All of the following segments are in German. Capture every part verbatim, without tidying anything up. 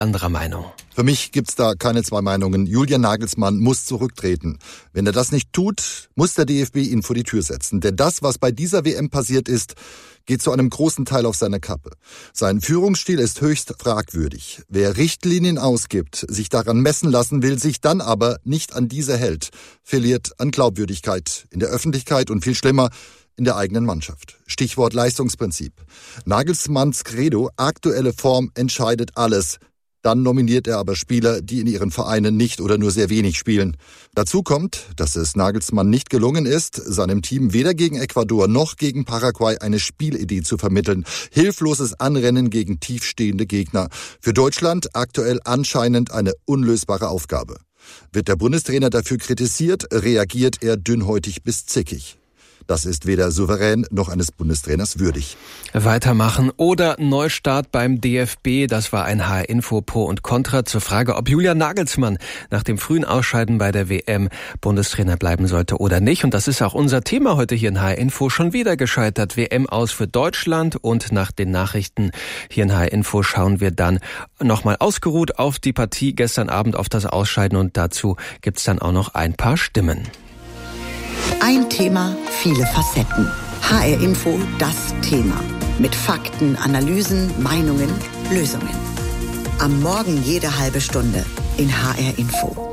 anderer Meinung. Für mich gibt's da keine zwei Meinungen. Julian Nagelsmann muss zurücktreten. Wenn er das nicht tut, muss der D F B ihn vor die Tür setzen. Denn das, was bei dieser W M passiert ist, geht zu einem großen Teil auf seine Kappe. Sein Führungsstil ist höchst fragwürdig. Wer Richtlinien ausgibt, sich daran messen lassen will, sich dann aber nicht an diese hält, verliert an Glaubwürdigkeit in der Öffentlichkeit und viel schlimmer, in der eigenen Mannschaft. Stichwort Leistungsprinzip. Nagelsmanns Credo, aktuelle Form entscheidet alles. Dann nominiert er aber Spieler, die in ihren Vereinen nicht oder nur sehr wenig spielen. Dazu kommt, dass es Nagelsmann nicht gelungen ist, seinem Team weder gegen Ecuador noch gegen Paraguay eine Spielidee zu vermitteln. Hilfloses Anrennen gegen tiefstehende Gegner. Für Deutschland aktuell anscheinend eine unlösbare Aufgabe. Wird der Bundestrainer dafür kritisiert, reagiert er dünnhäutig bis zickig. Das ist weder souverän noch eines Bundestrainers würdig. Weitermachen oder Neustart beim D F B. Das war ein H R-Info Pro und Contra zur Frage, ob Julian Nagelsmann nach dem frühen Ausscheiden bei der W M Bundestrainer bleiben sollte oder nicht. Und das ist auch unser Thema heute hier in H R-Info. Schon wieder gescheitert. W M aus für Deutschland. Und nach den Nachrichten hier in H R-Info schauen wir dann nochmal ausgeruht auf die Partie gestern Abend, auf das Ausscheiden. Und dazu gibt's dann auch noch ein paar Stimmen. Ein Thema, viele Facetten. H R-Info, das Thema. Mit Fakten, Analysen, Meinungen, Lösungen. Am Morgen jede halbe Stunde in H R-Info.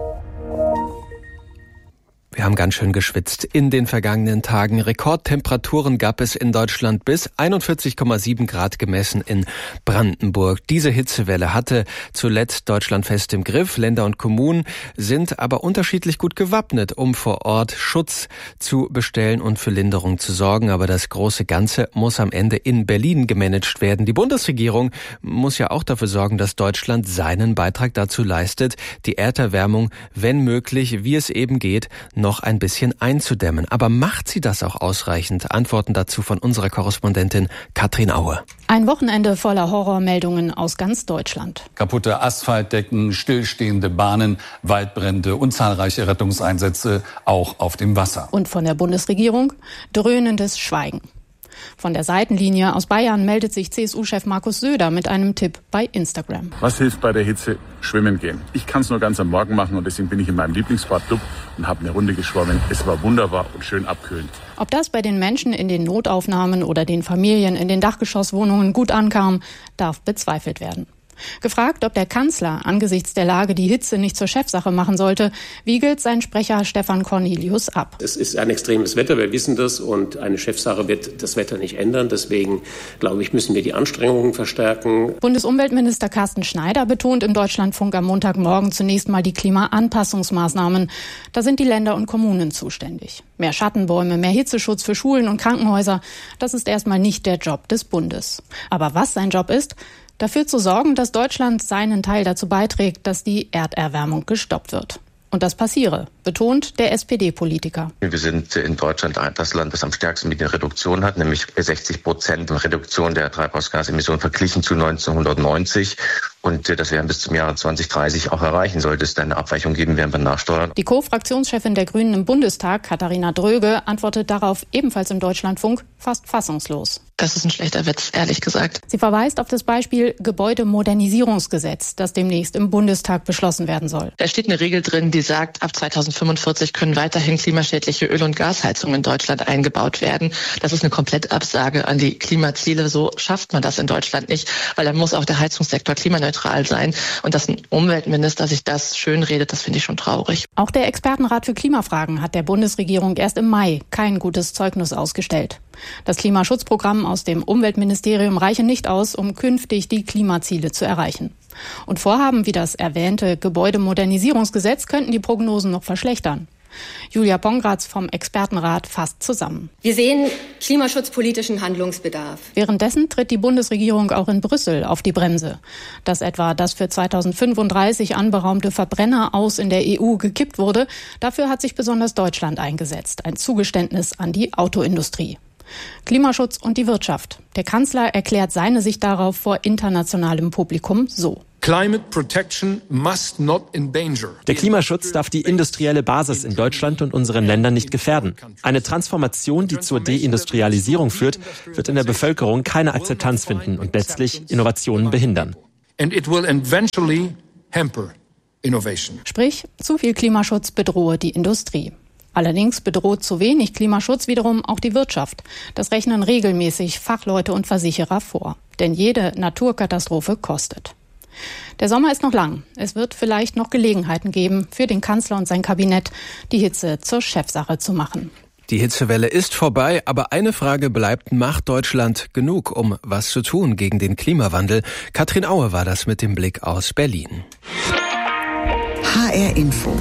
Wir haben ganz schön geschwitzt in den vergangenen Tagen. Rekordtemperaturen gab es in Deutschland bis einundvierzig Komma sieben Grad gemessen in Brandenburg. Diese Hitzewelle hatte zuletzt Deutschland fest im Griff. Länder und Kommunen sind aber unterschiedlich gut gewappnet, um vor Ort Schutz zu bestellen und für Linderung zu sorgen. Aber das große Ganze muss am Ende in Berlin gemanagt werden. Die Bundesregierung muss ja auch dafür sorgen, dass Deutschland seinen Beitrag dazu leistet, die Erderwärmung, wenn möglich, wie es eben geht, noch ein bisschen einzudämmen. Aber macht sie das auch ausreichend? Antworten dazu von unserer Korrespondentin Katrin Aue. Ein Wochenende voller Horrormeldungen aus ganz Deutschland. Kaputte Asphaltdecken, stillstehende Bahnen, Waldbrände und zahlreiche Rettungseinsätze auch auf dem Wasser. Und von der Bundesregierung dröhnendes Schweigen. Von der Seitenlinie aus Bayern meldet sich C S U-Chef Markus Söder mit einem Tipp bei Instagram. Was hilft bei der Hitze? Schwimmen gehen. Ich kann es nur ganz am Morgen machen und deswegen bin ich in meinem Lieblingsbad Dub und habe eine Runde geschwommen. Es war wunderbar und schön abkühlend. Ob das bei den Menschen in den Notaufnahmen oder den Familien in den Dachgeschosswohnungen gut ankam, darf bezweifelt werden. Gefragt, ob der Kanzler angesichts der Lage die Hitze nicht zur Chefsache machen sollte, wiegelt sein Sprecher Stefan Cornelius ab. Es ist ein extremes Wetter, wir wissen das, und eine Chefsache wird das Wetter nicht ändern. Deswegen, glaube ich, müssen wir die Anstrengungen verstärken. Bundesumweltminister Carsten Schneider betont im Deutschlandfunk am Montagmorgen zunächst mal die Klimaanpassungsmaßnahmen. Da sind die Länder und Kommunen zuständig. Mehr Schattenbäume, mehr Hitzeschutz für Schulen und Krankenhäuser, das ist erstmal nicht der Job des Bundes. Aber was sein Job ist, dafür zu sorgen, dass Deutschland seinen Teil dazu beiträgt, dass die Erderwärmung gestoppt wird. Und das passiere, betont der S P D-Politiker. Wir sind in Deutschland das Land, das am stärksten mit der Reduktion hat, nämlich sechzig Prozent Reduktion der Treibhausgasemissionen verglichen zu neunzehnhundertneunzig. Und das werden bis zum Jahre zwanzig dreißig auch erreichen. Sollte es eine Abweichung geben, werden wir nachsteuern. Die Co-Fraktionschefin der Grünen im Bundestag, Katharina Dröge, antwortet darauf ebenfalls im Deutschlandfunk fast fassungslos. Das ist ein schlechter Witz, ehrlich gesagt. Sie verweist auf das Beispiel Gebäudemodernisierungsgesetz, das demnächst im Bundestag beschlossen werden soll. Da steht eine Regel drin, die sagt, ab zweitausendfünfundvierzig können weiterhin klimaschädliche Öl- und Gasheizungen in Deutschland eingebaut werden. Das ist eine Komplettabsage an die Klimaziele. So schafft man das in Deutschland nicht, weil dann muss auch der Heizungssektor klimaneutral sein. Und dass ein Umweltminister sich das schönredet, das finde ich schon traurig. Auch der Expertenrat für Klimafragen hat der Bundesregierung erst im Mai kein gutes Zeugnis ausgestellt. Das Klimaschutzprogramm aus dem Umweltministerium reiche nicht aus, um künftig die Klimaziele zu erreichen. Und Vorhaben wie das erwähnte Gebäudemodernisierungsgesetz könnten die Prognosen noch verschlechtern. Julia Pongratz vom Expertenrat fasst zusammen. Wir sehen klimaschutzpolitischen Handlungsbedarf. Währenddessen tritt die Bundesregierung auch in Brüssel auf die Bremse. Dass etwa das für zweitausendfünfunddreißig anberaumte Verbrenner aus in der E U gekippt wurde, dafür hat sich besonders Deutschland eingesetzt. Ein Zugeständnis an die Autoindustrie. Klimaschutz und die Wirtschaft. Der Kanzler erklärt seine Sicht darauf vor internationalem Publikum so. Der Klimaschutz darf die industrielle Basis in Deutschland und unseren Ländern nicht gefährden. Eine Transformation, die zur Deindustrialisierung führt, wird in der Bevölkerung keine Akzeptanz finden und letztlich Innovationen behindern. and it will eventually hamper innovation. Sprich, zu viel Klimaschutz bedrohe die Industrie. Allerdings bedroht zu wenig Klimaschutz wiederum auch die Wirtschaft. Das rechnen regelmäßig Fachleute und Versicherer vor. Denn jede Naturkatastrophe kostet. Der Sommer ist noch lang. Es wird vielleicht noch Gelegenheiten geben, für den Kanzler und sein Kabinett die Hitze zur Chefsache zu machen. Die Hitzewelle ist vorbei, aber eine Frage bleibt, macht Deutschland genug, um was zu tun gegen den Klimawandel? Katrin Aue war das mit dem Blick aus Berlin. H R Info.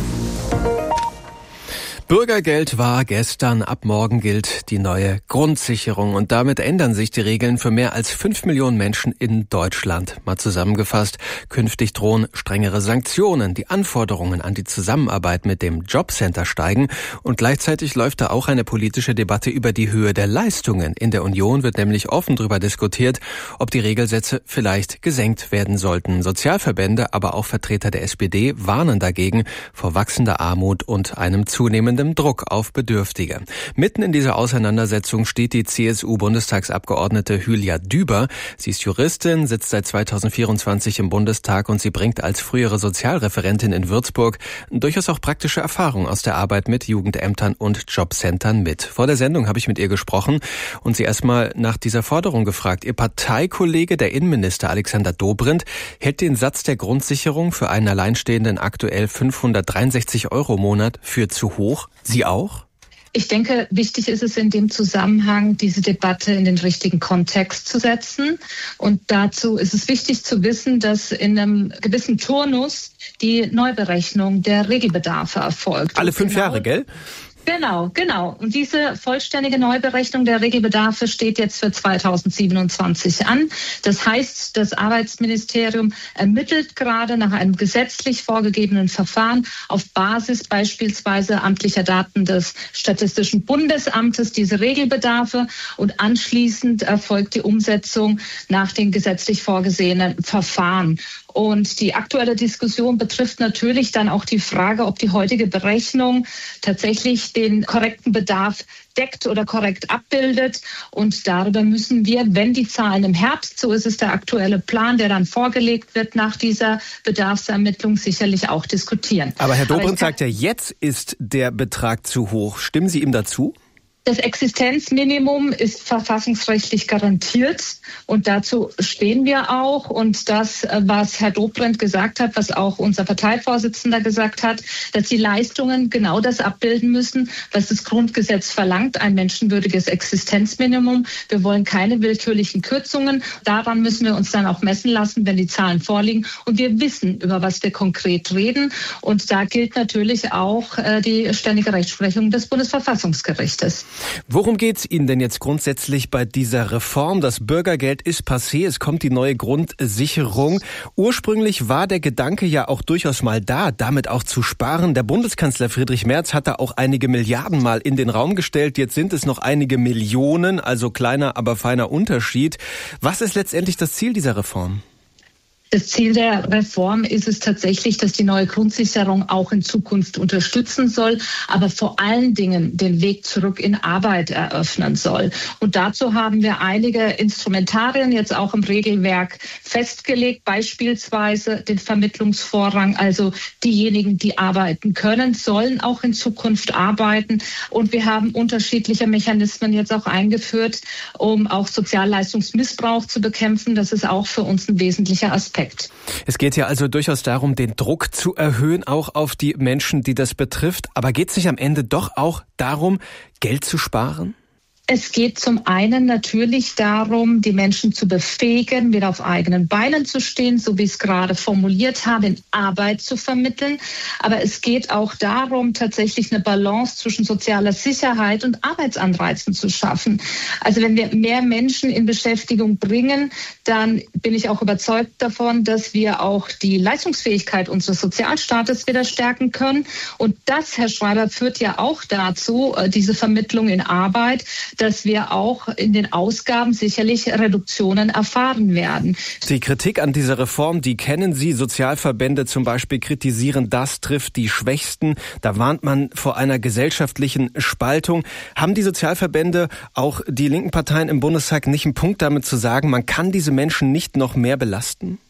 Bürgergeld war gestern, ab morgen gilt die neue Grundsicherung und damit ändern sich die Regeln für mehr als fünf Millionen Menschen in Deutschland. Mal zusammengefasst, künftig drohen strengere Sanktionen, die Anforderungen an die Zusammenarbeit mit dem Jobcenter steigen und gleichzeitig läuft da auch eine politische Debatte über die Höhe der Leistungen. In der Union wird nämlich offen darüber diskutiert, ob die Regelsätze vielleicht gesenkt werden sollten. Sozialverbände, aber auch Vertreter der S P D warnen dagegen vor wachsender Armut und einem zunehmenden Druck auf Bedürftige. Mitten in dieser Auseinandersetzung steht die C S U-Bundestagsabgeordnete Hülya Düber. Sie ist Juristin, sitzt seit zweitausendvierundzwanzig im Bundestag und sie bringt als frühere Sozialreferentin in Würzburg durchaus auch praktische Erfahrung aus der Arbeit mit Jugendämtern und Jobcentern mit. Vor der Sendung habe ich mit ihr gesprochen und sie erstmal nach dieser Forderung gefragt. Ihr Parteikollege, der Innenminister Alexander Dobrindt, hält den Satz der Grundsicherung für einen Alleinstehenden aktuell fünfhundertdreiundsechzig Euro im Monat für zu hoch. Sie auch? Ich denke, wichtig ist es in dem Zusammenhang, diese Debatte in den richtigen Kontext zu setzen. Und dazu ist es wichtig zu wissen, dass in einem gewissen Turnus die Neuberechnung der Regelbedarfe erfolgt. Alle fünf genau, Jahre, gell? Genau, genau. Und diese vollständige Neuberechnung der Regelbedarfe steht jetzt für zweitausendsiebenundzwanzig an. Das heißt, das Arbeitsministerium ermittelt gerade nach einem gesetzlich vorgegebenen Verfahren auf Basis beispielsweise amtlicher Daten des Statistischen Bundesamtes diese Regelbedarfe und anschließend erfolgt die Umsetzung nach den gesetzlich vorgesehenen Verfahren. Und die aktuelle Diskussion betrifft natürlich dann auch die Frage, ob die heutige Berechnung tatsächlich den korrekten Bedarf deckt oder korrekt abbildet. Und darüber müssen wir, wenn die Zahlen im Herbst, so ist es der aktuelle Plan, der dann vorgelegt wird nach dieser Bedarfsermittlung, sicherlich auch diskutieren. Aber Herr Dobrindt sagt ja, jetzt ist der Betrag zu hoch. Stimmen Sie ihm dazu? Das Existenzminimum ist verfassungsrechtlich garantiert und dazu stehen wir auch. Und das, was Herr Dobrindt gesagt hat, was auch unser Parteivorsitzender gesagt hat, dass die Leistungen genau das abbilden müssen, was das Grundgesetz verlangt, ein menschenwürdiges Existenzminimum. Wir wollen keine willkürlichen Kürzungen. Daran müssen wir uns dann auch messen lassen, wenn die Zahlen vorliegen. Und wir wissen, über was wir konkret reden. Und da gilt natürlich auch die ständige Rechtsprechung des Bundesverfassungsgerichtes. Worum geht's Ihnen denn jetzt grundsätzlich bei dieser Reform? Das Bürgergeld ist passé, es kommt die neue Grundsicherung. Ursprünglich war der Gedanke ja auch durchaus mal da, damit auch zu sparen. Der Bundeskanzler Friedrich Merz hat da auch einige Milliarden mal in den Raum gestellt. Jetzt sind es noch einige Millionen, also kleiner, aber feiner Unterschied. Was ist letztendlich das Ziel dieser Reform? Das Ziel der Reform ist es tatsächlich, dass die neue Grundsicherung auch in Zukunft unterstützen soll, aber vor allen Dingen den Weg zurück in Arbeit eröffnen soll. Und dazu haben wir einige Instrumentarien jetzt auch im Regelwerk festgelegt, beispielsweise den Vermittlungsvorrang, also diejenigen, die arbeiten können, sollen auch in Zukunft arbeiten. Und wir haben unterschiedliche Mechanismen jetzt auch eingeführt, um auch Sozialleistungsmissbrauch zu bekämpfen. Das ist auch für uns ein wesentlicher Aspekt. Es geht ja also durchaus darum, den Druck zu erhöhen, auch auf die Menschen, die das betrifft. Aber geht es nicht am Ende doch auch darum, Geld zu sparen? Es geht zum einen natürlich darum, die Menschen zu befähigen, wieder auf eigenen Beinen zu stehen, so wie ich es gerade formuliert habe, in Arbeit zu vermitteln. Aber es geht auch darum, tatsächlich eine Balance zwischen sozialer Sicherheit und Arbeitsanreizen zu schaffen. Also wenn wir mehr Menschen in Beschäftigung bringen, dann bin ich auch überzeugt davon, dass wir auch die Leistungsfähigkeit unseres Sozialstaates wieder stärken können. Und das, Herr Schreiber, führt ja auch dazu, diese Vermittlung in Arbeit, dass wir auch in den Ausgaben sicherlich Reduktionen erfahren werden. Die Kritik an dieser Reform, die kennen Sie. Sozialverbände zum Beispiel kritisieren, das trifft die Schwächsten. Da warnt man vor einer gesellschaftlichen Spaltung. Haben die Sozialverbände, auch die linken Parteien im Bundestag, nicht einen Punkt damit zu sagen, man kann diese Menschen nicht noch mehr belasten?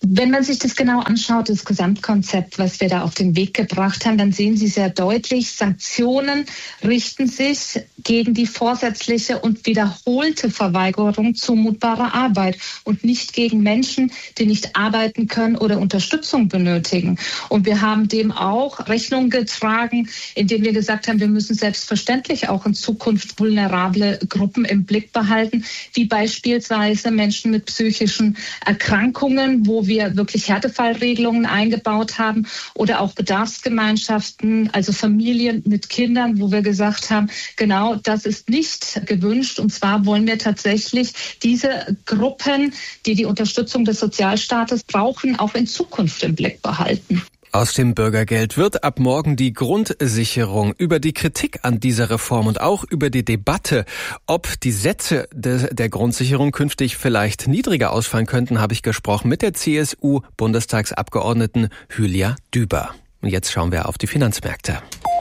Wenn man sich das genau anschaut, das Gesamtkonzept, was wir da auf den Weg gebracht haben, dann sehen Sie sehr deutlich, Sanktionen richten sich gegen die vorsätzliche und wiederholte Verweigerung zumutbarer Arbeit und nicht gegen Menschen, die nicht arbeiten können oder Unterstützung benötigen. Und wir haben dem auch Rechnung getragen, indem wir gesagt haben, wir müssen selbstverständlich auch in Zukunft vulnerable Gruppen im Blick behalten, wie beispielsweise Menschen mit psychischen Erkrankungen, wo wir wir wirklich Härtefallregelungen eingebaut haben oder auch Bedarfsgemeinschaften, also Familien mit Kindern, wo wir gesagt haben, genau das ist nicht gewünscht. Und zwar wollen wir tatsächlich diese Gruppen, die die Unterstützung des Sozialstaates brauchen, auch in Zukunft im Blick behalten. Aus dem Bürgergeld wird ab morgen die Grundsicherung. Über die Kritik an dieser Reform und auch über die Debatte, ob die Sätze de, der Grundsicherung künftig vielleicht niedriger ausfallen könnten, habe ich gesprochen mit der C S U-Bundestagsabgeordneten Hülya Düber. Und jetzt schauen wir auf die Finanzmärkte.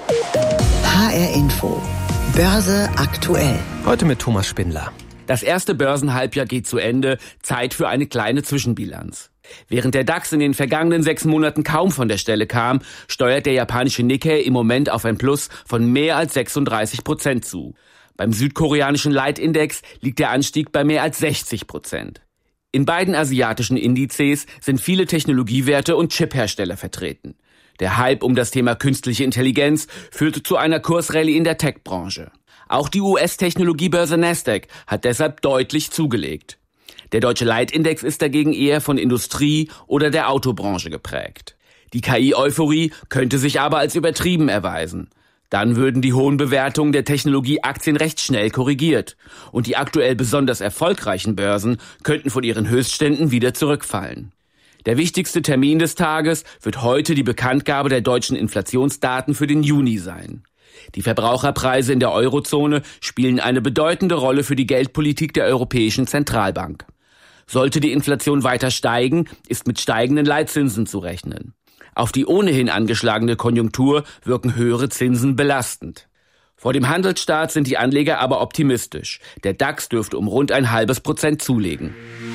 H R Info. Börse aktuell. Heute mit Thomas Spindler. Das erste Börsenhalbjahr geht zu Ende. Zeit für eine kleine Zwischenbilanz. Während der DAX in den vergangenen sechs Monaten kaum von der Stelle kam, steuert der japanische Nikkei im Moment auf ein Plus von mehr als sechsunddreißig Prozent zu. Beim südkoreanischen Leitindex liegt der Anstieg bei mehr als sechzig Prozent. In beiden asiatischen Indizes sind viele Technologiewerte und Chiphersteller vertreten. Der Hype um das Thema künstliche Intelligenz führte zu einer Kursrallye in der Tech-Branche. Auch die U S-Technologiebörse Nasdaq hat deshalb deutlich zugelegt. Der deutsche Leitindex ist dagegen eher von Industrie oder der Autobranche geprägt. Die K I-Euphorie könnte sich aber als übertrieben erweisen. Dann würden die hohen Bewertungen der Technologieaktien recht schnell korrigiert. Und die aktuell besonders erfolgreichen Börsen könnten von ihren Höchstständen wieder zurückfallen. Der wichtigste Termin des Tages wird heute die Bekanntgabe der deutschen Inflationsdaten für den Juni sein. Die Verbraucherpreise in der Eurozone spielen eine bedeutende Rolle für die Geldpolitik der Europäischen Zentralbank. Sollte die Inflation weiter steigen, ist mit steigenden Leitzinsen zu rechnen. Auf die ohnehin angeschlagene Konjunktur wirken höhere Zinsen belastend. Vor dem Handelsstart sind die Anleger aber optimistisch. Der DAX dürfte um rund ein halbes Prozent zulegen.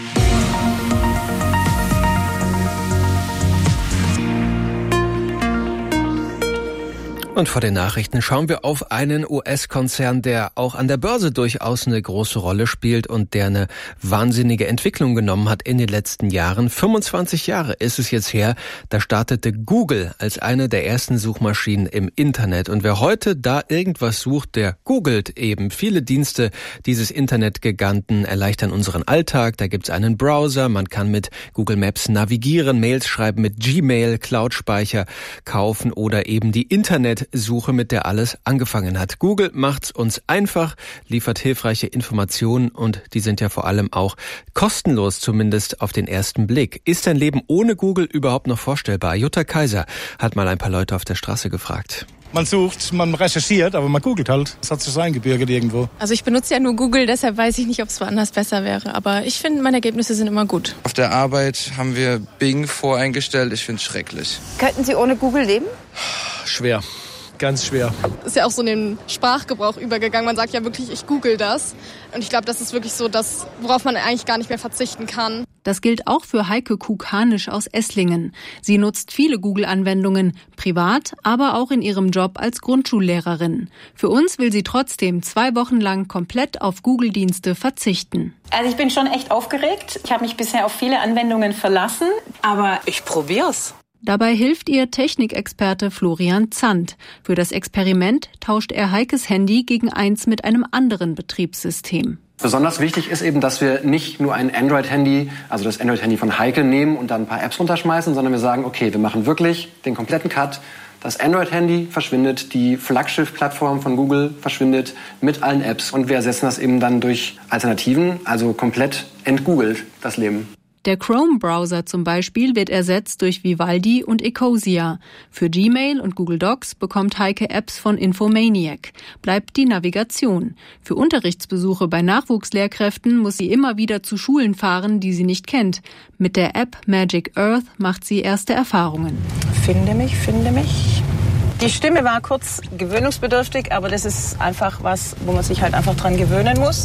Und vor den Nachrichten schauen wir auf einen U S-Konzern, der auch an der Börse durchaus eine große Rolle spielt und der eine wahnsinnige Entwicklung genommen hat in den letzten Jahren. fünfundzwanzig Jahre ist es jetzt her, da startete Google als eine der ersten Suchmaschinen im Internet. Und wer heute da irgendwas sucht, der googelt eben. Viele Dienste dieses Internetgiganten erleichtern unseren Alltag. Da gibt's einen Browser, man kann mit Google Maps navigieren, Mails schreiben, mit Gmail, Cloud-Speicher kaufen oder eben die Internet Suche, mit der alles angefangen hat. Google macht's uns einfach, liefert hilfreiche Informationen und die sind ja vor allem auch kostenlos, zumindest auf den ersten Blick. Ist ein Leben ohne Google überhaupt noch vorstellbar? Jutta Kaiser hat mal ein paar Leute auf der Straße gefragt. Man sucht, man recherchiert, aber man googelt halt. Das hat sich so eingebürgert irgendwo. Also ich benutze ja nur Google, deshalb weiß ich nicht, ob es woanders besser wäre. Aber ich finde, meine Ergebnisse sind immer gut. Auf der Arbeit haben wir Bing voreingestellt. Ich finde es schrecklich. Könnten Sie ohne Google leben? Schwer. Ganz schwer. Ist ja auch so in den Sprachgebrauch übergegangen. Man sagt ja wirklich, ich google das. Und ich glaube, das ist wirklich so das, worauf man eigentlich gar nicht mehr verzichten kann. Das gilt auch für Heike Kuk-Hanisch aus Esslingen. Sie nutzt viele Google-Anwendungen, privat, aber auch in ihrem Job als Grundschullehrerin. Für uns will sie trotzdem zwei Wochen lang komplett auf Google-Dienste verzichten. Also ich bin schon echt aufgeregt. Ich habe mich bisher auf viele Anwendungen verlassen, aber ich probier's. Dabei hilft ihr Technikexperte Florian Zandt. Für das Experiment tauscht er Heikes Handy gegen eins mit einem anderen Betriebssystem. Besonders wichtig ist eben, dass wir nicht nur ein Android-Handy, also das Android-Handy von Heike nehmen und dann ein paar Apps runterschmeißen, sondern wir sagen, okay, wir machen wirklich den kompletten Cut. Das Android-Handy verschwindet, die Flaggschiff-Plattform von Google verschwindet mit allen Apps und wir ersetzen das eben dann durch Alternativen, also komplett entgoogelt, das Leben. Der Chrome-Browser zum Beispiel wird ersetzt durch Vivaldi und Ecosia. Für Gmail und Google Docs bekommt Heike Apps von Infomaniac. Bleibt die Navigation. Für Unterrichtsbesuche bei Nachwuchslehrkräften muss sie immer wieder zu Schulen fahren, die sie nicht kennt. Mit der App Magic Earth macht sie erste Erfahrungen. Finde mich, finde mich. Die Stimme war kurz gewöhnungsbedürftig, aber das ist einfach was, wo man sich halt einfach dran gewöhnen muss.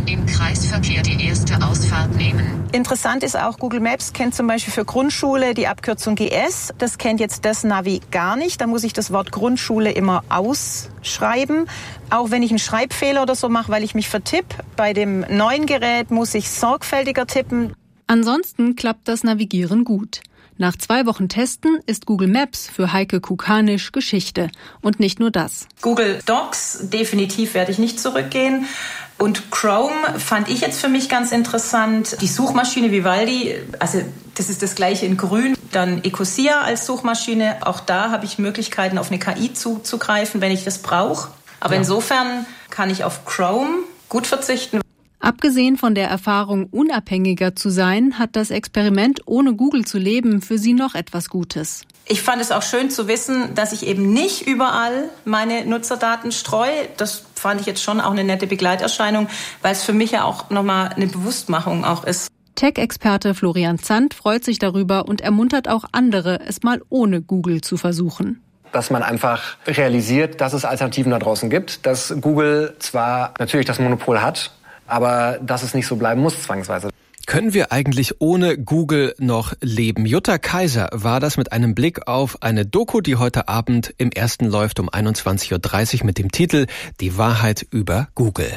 im Kreisverkehr die erste Ausfahrt nehmen. Interessant ist auch, Google Maps kennt zum Beispiel für Grundschule die Abkürzung G S. Das kennt jetzt das Navi gar nicht. Da muss ich das Wort Grundschule immer ausschreiben. Auch wenn ich einen Schreibfehler oder so mache, weil ich mich vertippe. Bei dem neuen Gerät muss ich sorgfältiger tippen. Ansonsten klappt das Navigieren gut. Nach zwei Wochen Testen ist Google Maps für Heike Kukanisch Geschichte. Und nicht nur das. Google Docs, definitiv werde ich nicht zurückgehen. Und Chrome fand ich jetzt für mich ganz interessant. Die Suchmaschine Vivaldi, also das ist das gleiche in grün. Dann Ecosia als Suchmaschine. Auch da habe ich Möglichkeiten, auf eine K I zuzugreifen, wenn ich das brauche. Aber ja. Insofern kann ich auf Chrome gut verzichten. Abgesehen von der Erfahrung, unabhängiger zu sein, hat das Experiment, ohne Google zu leben, für sie noch etwas Gutes. Ich fand es auch schön zu wissen, dass ich eben nicht überall meine Nutzerdaten streue. Das fand ich jetzt schon auch eine nette Begleiterscheinung, weil es für mich ja auch nochmal eine Bewusstmachung auch ist. Tech-Experte Florian Zandt freut sich darüber und ermuntert auch andere, es mal ohne Google zu versuchen. Dass man einfach realisiert, dass es Alternativen da draußen gibt, dass Google zwar natürlich das Monopol hat, aber dass es nicht so bleiben muss zwangsweise. Können wir eigentlich ohne Google noch leben? Jutta Kaiser war das mit einem Blick auf eine Doku, die heute Abend im Ersten läuft um einundzwanzig Uhr dreißig mit dem Titel Die Wahrheit über Google.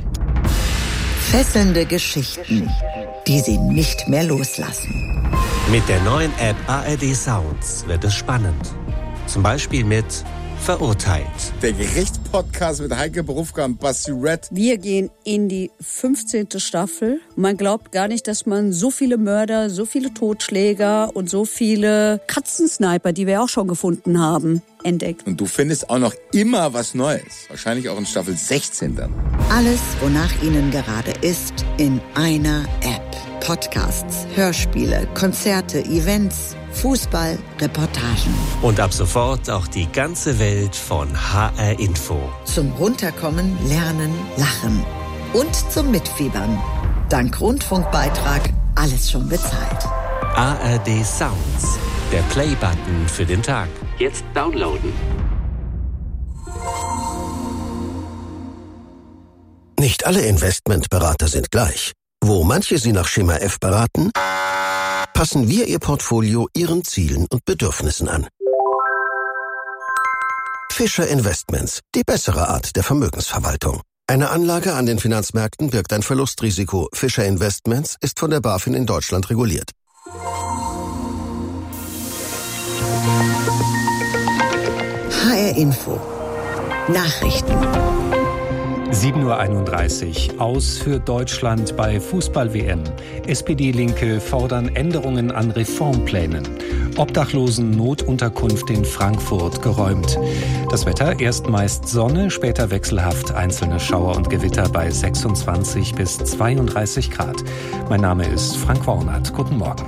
Fesselnde Geschichten, die Sie nicht mehr loslassen. Mit der neuen App A R D Sounds wird es spannend. Zum Beispiel mit Verurteilt. Der Gerichtspodcast mit Heike Berufka und Basti Red. Wir gehen in die fünfzehnte Staffel. Man glaubt gar nicht, dass man so viele Mörder, so viele Totschläger und so viele Katzensniper, die wir auch schon gefunden haben, entdeckt. Und du findest auch noch immer was Neues. Wahrscheinlich auch in Staffel sechzehn dann. Alles, wonach Ihnen gerade ist, in einer App. Podcasts, Hörspiele, Konzerte, Events, Fußball, Reportagen. Und ab sofort auch die ganze Welt von H R Info. Zum Runterkommen, Lernen, Lachen und zum Mitfiebern. Dank Rundfunkbeitrag alles schon bezahlt. A R D Sounds, der Play-Button für den Tag. Jetzt downloaden. Nicht alle Investmentberater sind gleich. Wo manche Sie nach Schema F beraten, passen wir Ihr Portfolio Ihren Zielen und Bedürfnissen an. Fischer Investments, die bessere Art der Vermögensverwaltung. Eine Anlage an den Finanzmärkten birgt ein Verlustrisiko. Fischer Investments ist von der BaFin in Deutschland reguliert. H R Info. Nachrichten. sieben Uhr einunddreißig. Aus für Deutschland bei Fußball-W M. S P D-Linke fordern Änderungen an Reformplänen. Obdachlosen Notunterkunft in Frankfurt geräumt. Das Wetter, erst meist Sonne, später wechselhaft. Einzelne Schauer und Gewitter bei sechsundzwanzig bis zweiunddreißig Grad. Mein Name ist Frank Wornert. Guten Morgen.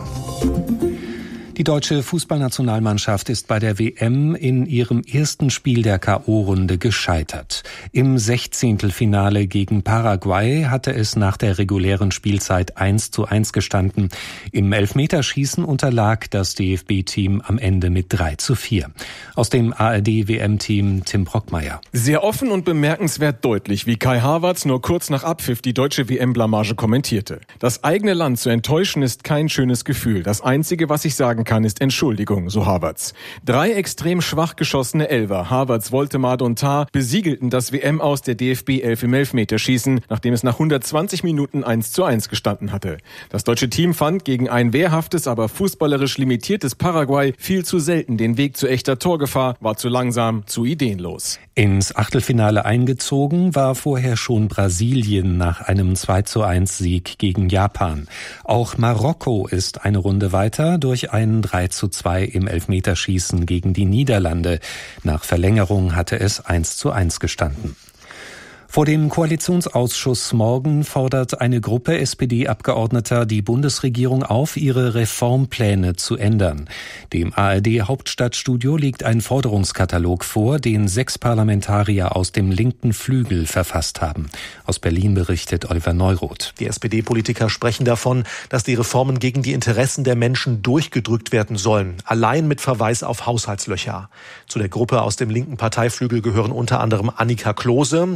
Die deutsche Fußballnationalmannschaft ist bei der W M in ihrem ersten Spiel der K O-Runde gescheitert. Im Sechzehntelfinale gegen Paraguay hatte es nach der regulären Spielzeit eins zu eins gestanden. Im Elfmeterschießen unterlag das D F B-Team am Ende mit drei zu vier. Aus dem A R D-W M-Team Tim Brockmeier. Sehr offen und bemerkenswert deutlich, wie Kai Havertz nur kurz nach Abpfiff die deutsche W M-Blamage kommentierte. Das eigene Land zu enttäuschen ist kein schönes Gefühl. Das Einzige, was ich sagen kann, ist Entschuldigung, so Havertz. Drei extrem schwach geschossene Elfer, Havertz, Woltemade und Tah, besiegelten das W M-Aus der D F B-Elf im Elfmeterschießen, nachdem es nach hundertzwanzig Minuten eins zu eins gestanden hatte. Das deutsche Team fand gegen ein wehrhaftes, aber fußballerisch limitiertes Paraguay viel zu selten den Weg zu echter Torgefahr, war zu langsam, zu ideenlos. Ins Achtelfinale eingezogen war vorher schon Brasilien nach einem zwei zu eins Sieg gegen Japan. Auch Marokko ist eine Runde weiter durch einen drei zu zwei im Elfmeterschießen gegen die Niederlande. Nach Verlängerung hatte es eins zu eins gestanden. Vor dem Koalitionsausschuss morgen fordert eine Gruppe S P D-Abgeordneter die Bundesregierung auf, ihre Reformpläne zu ändern. Dem A R D-Hauptstadtstudio liegt ein Forderungskatalog vor, den sechs Parlamentarier aus dem linken Flügel verfasst haben. Aus Berlin berichtet Oliver Neuroth. Die S P D-Politiker sprechen davon, dass die Reformen gegen die Interessen der Menschen durchgedrückt werden sollen, allein mit Verweis auf Haushaltslöcher. Zu der Gruppe aus dem linken Parteiflügel gehören unter anderem Annika Klose, die auch in der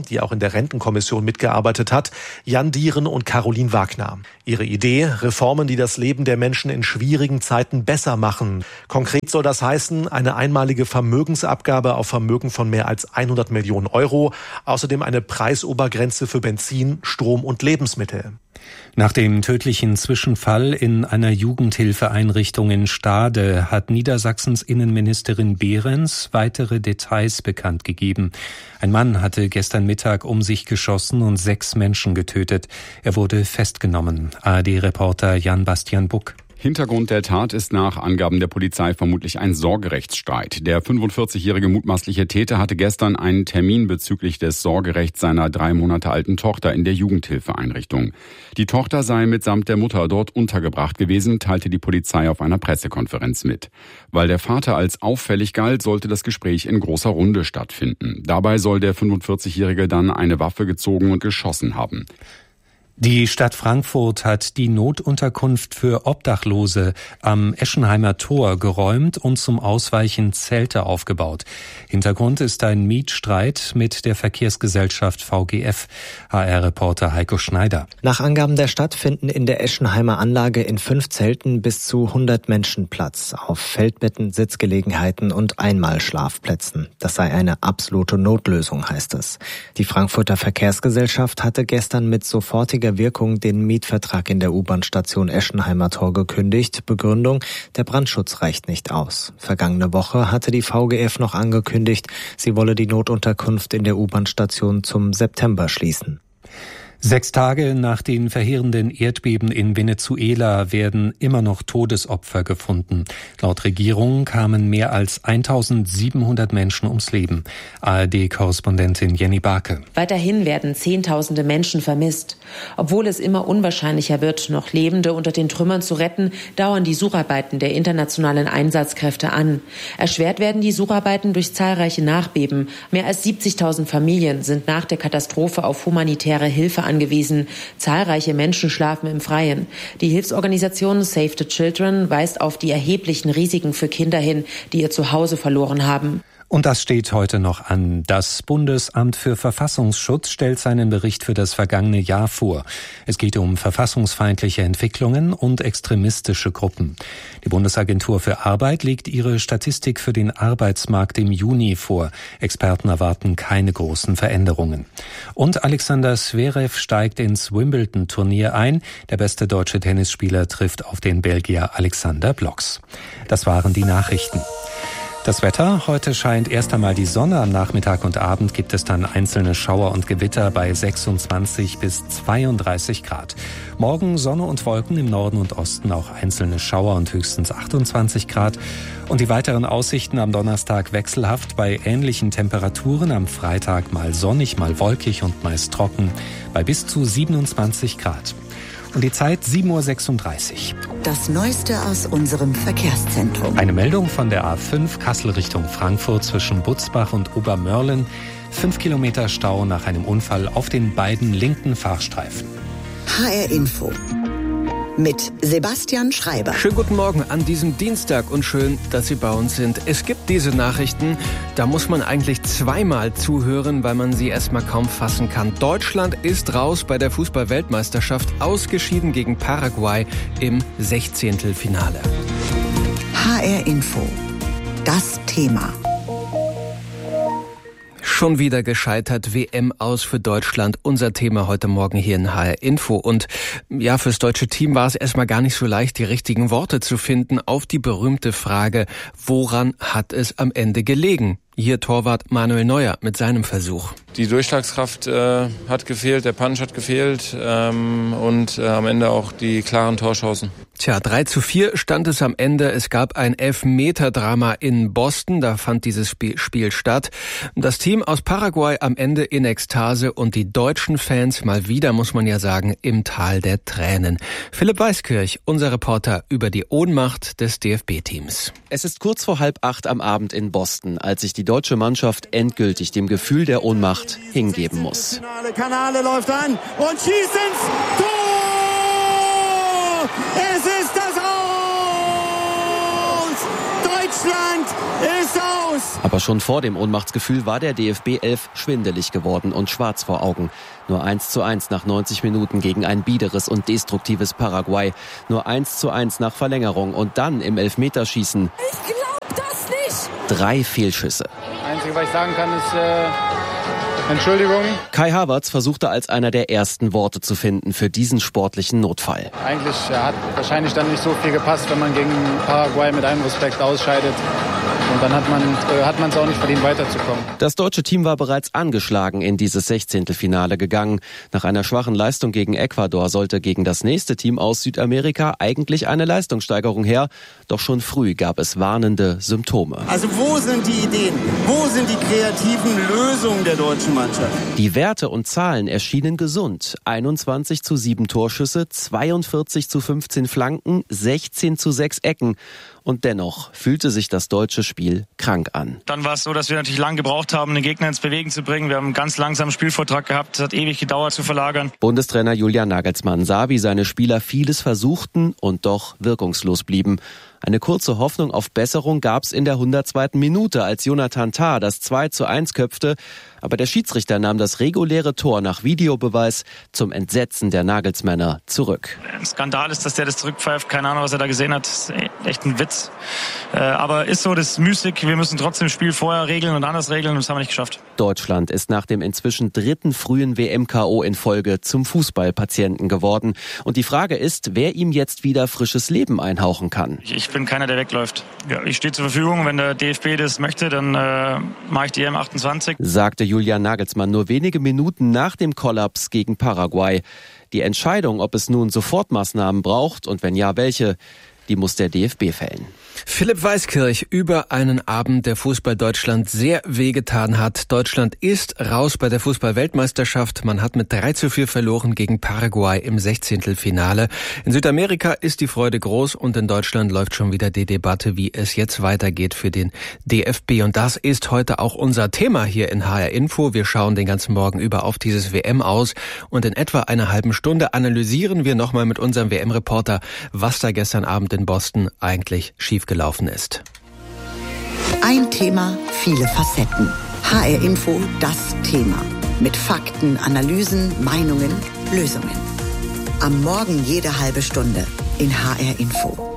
der Rentenkommission mitgearbeitet hat, Jan Dieren und Caroline Wagner. Ihre Idee, Reformen, die das Leben der Menschen in schwierigen Zeiten besser machen. Konkret soll das heißen, eine einmalige Vermögensabgabe auf Vermögen von mehr als hundert Millionen Euro, außerdem eine Preisobergrenze für Benzin, Strom und Lebensmittel. Nach dem tödlichen Zwischenfall in einer Jugendhilfeeinrichtung in Stade hat Niedersachsens Innenministerin Behrens weitere Details bekannt gegeben. Ein Mann hatte gestern Mittag um sich geschossen und sechs Menschen getötet. Er wurde festgenommen. A R D-Reporter Jan-Bastian Buck. Hintergrund der Tat ist nach Angaben der Polizei vermutlich ein Sorgerechtsstreit. Der fünfundvierzigjährige mutmaßliche Täter hatte gestern einen Termin bezüglich des Sorgerechts seiner drei Monate alten Tochter in der Jugendhilfeeinrichtung. Die Tochter sei mitsamt der Mutter dort untergebracht gewesen, teilte die Polizei auf einer Pressekonferenz mit. Weil der Vater als auffällig galt, sollte das Gespräch in großer Runde stattfinden. Dabei soll der fünfundvierzigjährige dann eine Waffe gezogen und geschossen haben. Die Stadt Frankfurt hat die Notunterkunft für Obdachlose am Eschenheimer Tor geräumt und zum Ausweichen Zelte aufgebaut. Hintergrund ist ein Mietstreit mit der Verkehrsgesellschaft V G F. H R-Reporter Heiko Schneider. Nach Angaben der Stadt finden in der Eschenheimer Anlage in fünf Zelten bis zu hundert Menschen Platz, auf Feldbetten, Sitzgelegenheiten und Einmalschlafplätzen. Das sei eine absolute Notlösung, heißt es. Die Frankfurter Verkehrsgesellschaft hatte gestern mit sofortiger Wirkung den Mietvertrag in der U-Bahn-Station Eschenheimer Tor gekündigt. Begründung: der Brandschutz reicht nicht aus. Vergangene Woche hatte die V G F noch angekündigt, sie wolle die Notunterkunft in der U-Bahn-Station zum September schließen. Sechs Tage nach den verheerenden Erdbeben in Venezuela werden immer noch Todesopfer gefunden. Laut Regierung kamen mehr als eintausendsiebenhundert Menschen ums Leben. A R D-Korrespondentin Jenny Barke. Weiterhin werden Zehntausende Menschen vermisst. Obwohl es immer unwahrscheinlicher wird, noch Lebende unter den Trümmern zu retten, dauern die Sucharbeiten der internationalen Einsatzkräfte an. Erschwert werden die Sucharbeiten durch zahlreiche Nachbeben. Mehr als siebzigtausend Familien sind nach der Katastrophe auf humanitäre Hilfe angewiesen. angewiesen. Zahlreiche Menschen schlafen im Freien. Die Hilfsorganisation Save the Children weist auf die erheblichen Risiken für Kinder hin, die ihr Zuhause verloren haben. Und das steht heute noch an. Das Bundesamt für Verfassungsschutz stellt seinen Bericht für das vergangene Jahr vor. Es geht um verfassungsfeindliche Entwicklungen und extremistische Gruppen. Die Bundesagentur für Arbeit legt ihre Statistik für den Arbeitsmarkt im Juni vor. Experten erwarten keine großen Veränderungen. Und Alexander Zverev steigt ins Wimbledon-Turnier ein. Der beste deutsche Tennisspieler trifft auf den Belgier Alexander Blocks. Das waren die Nachrichten. Das Wetter: Heute scheint erst einmal die Sonne, am Nachmittag und Abend gibt es dann einzelne Schauer und Gewitter bei sechsundzwanzig bis zweiunddreißig Grad. Morgen Sonne und Wolken, im Norden und Osten auch einzelne Schauer und höchstens achtundzwanzig Grad. Und die weiteren Aussichten: am Donnerstag wechselhaft bei ähnlichen Temperaturen, am Freitag mal sonnig, mal wolkig und meist trocken bei bis zu siebenundzwanzig Grad. Und die Zeit sieben Uhr sechsunddreißig. Das Neueste aus unserem Verkehrszentrum. Eine Meldung von der A fünf Kassel Richtung Frankfurt zwischen Butzbach und Obermörlen. Fünf Kilometer Stau nach einem Unfall auf den beiden linken Fahrstreifen. H R Info mit Sebastian Schreiber. Schönen guten Morgen an diesem Dienstag und schön, dass Sie bei uns sind. Es gibt diese Nachrichten, da muss man eigentlich zweimal zuhören, weil man sie erstmal kaum fassen kann. Deutschland ist raus bei der Fußball-Weltmeisterschaft, ausgeschieden gegen Paraguay im Sechzehntelfinale. H R Info, das Thema. Schon wieder gescheitert, W M aus für Deutschland. Unser Thema heute Morgen hier in H R Info. Und ja, fürs deutsche Team war es erstmal gar nicht so leicht, die richtigen Worte zu finden auf die berühmte Frage, woran hat es am Ende gelegen? Hier Torwart Manuel Neuer mit seinem Versuch. Die Durchschlagskraft äh, hat gefehlt, der Punch hat gefehlt ähm, und äh, am Ende auch die klaren Torchancen. Tja, drei zu vier stand es am Ende. Es gab ein Elfmeter-Drama in Boston, da fand dieses Spiel, Spiel statt. Das Team aus Paraguay am Ende in Ekstase und die deutschen Fans mal wieder, muss man ja sagen, im Tal der Tränen. Philipp Weiskirch, unser Reporter über die Ohnmacht des D F B-Teams. Es ist kurz vor halb acht am Abend in Boston, als sich die deutsche Mannschaft endgültig dem Gefühl der Ohnmacht hingeben muss. Kanale läuft an und schießt ins Tor! Es ist das Aus! Deutschland ist aus! Aber schon vor dem Ohnmachtsgefühl war der D F B elf schwindelig geworden und schwarz vor Augen. Nur eins zu eins nach neunzig Minuten gegen ein biederes und destruktives Paraguay. Nur eins zu eins nach Verlängerung und dann im Elfmeterschießen. Ich glaub das nicht! Drei Fehlschüsse. Das Einzige, was ich sagen kann, ist äh, Entschuldigung. Kai Havertz versuchte als einer der ersten Worte zu finden für diesen sportlichen Notfall. Eigentlich äh, hat wahrscheinlich dann nicht so viel gepasst, wenn man gegen Paraguay mit allem Respekt ausscheidet. Und dann hat man äh, hat man es auch nicht verdient, weiterzukommen. Das deutsche Team war bereits angeschlagen in dieses Sechzehntelfinale gegangen. Nach einer schwachen Leistung gegen Ecuador sollte gegen das nächste Team aus Südamerika eigentlich eine Leistungssteigerung her. Doch schon früh gab es warnende Symptome. Also wo sind die Ideen? Wo sind die kreativen Lösungen der deutschen Mannschaft? Die Werte und Zahlen erschienen gesund. einundzwanzig zu sieben Torschüsse, zweiundvierzig zu fünfzehn Flanken, sechzehn zu sechs Ecken. Und dennoch fühlte sich das deutsche Spiel krank an. Dann war es so, dass wir natürlich lange gebraucht haben, den Gegner ins Bewegen zu bringen. Wir haben einen ganz langsamen Spielvortrag gehabt. Es hat ewig gedauert zu verlagern. Bundestrainer Julian Nagelsmann sah, wie seine Spieler vieles versuchten und doch wirkungslos blieben. Eine kurze Hoffnung auf Besserung gab's in der hundertzweiten Minute, als Jonathan Tah das zwei zu eins köpfte. Aber der Schiedsrichter nahm das reguläre Tor nach Videobeweis zum Entsetzen der Nagelsmänner zurück. Ein Skandal ist, dass der das zurückpfeift. Keine Ahnung, was er da gesehen hat. Das ist echt ein Witz. Aber ist so, das ist müßig. Wir müssen trotzdem das Spiel vorher regeln und anders regeln. Und das haben wir nicht geschafft. Deutschland ist nach dem inzwischen dritten frühen W M-K O in Folge zum Fußballpatienten geworden. Und die Frage ist, wer ihm jetzt wieder frisches Leben einhauchen kann. Ich bin keiner, der wegläuft. Ja, ich stehe zur Verfügung. Wenn der D F B das möchte, dann äh, mache ich die E M achtundzwanzig. Sagte Julian Nagelsmann nur wenige Minuten nach dem Kollaps gegen Paraguay. Die Entscheidung, ob es nun Sofortmaßnahmen braucht und wenn ja, welche, die muss der D F B fällen. Philipp Weiskirch über einen Abend, der Fußball Deutschland sehr wehgetan hat. Deutschland ist raus bei der Fußball-Weltmeisterschaft. Man hat mit drei zu vier verloren gegen Paraguay im Sechzehntelfinale. In Südamerika ist die Freude groß und in Deutschland läuft schon wieder die Debatte, wie es jetzt weitergeht für den D F B. Und das ist heute auch unser Thema hier in H R Info. Wir schauen den ganzen Morgen über auf dieses W M aus und in etwa einer halben Stunde analysieren wir nochmal mit unserem W M-Reporter, was da gestern Abend in Boston eigentlich schief gelaufen ist. Ein Thema, viele Facetten. H R Info, das Thema. Mit Fakten, Analysen, Meinungen, Lösungen. Am Morgen jede halbe Stunde in H R Info.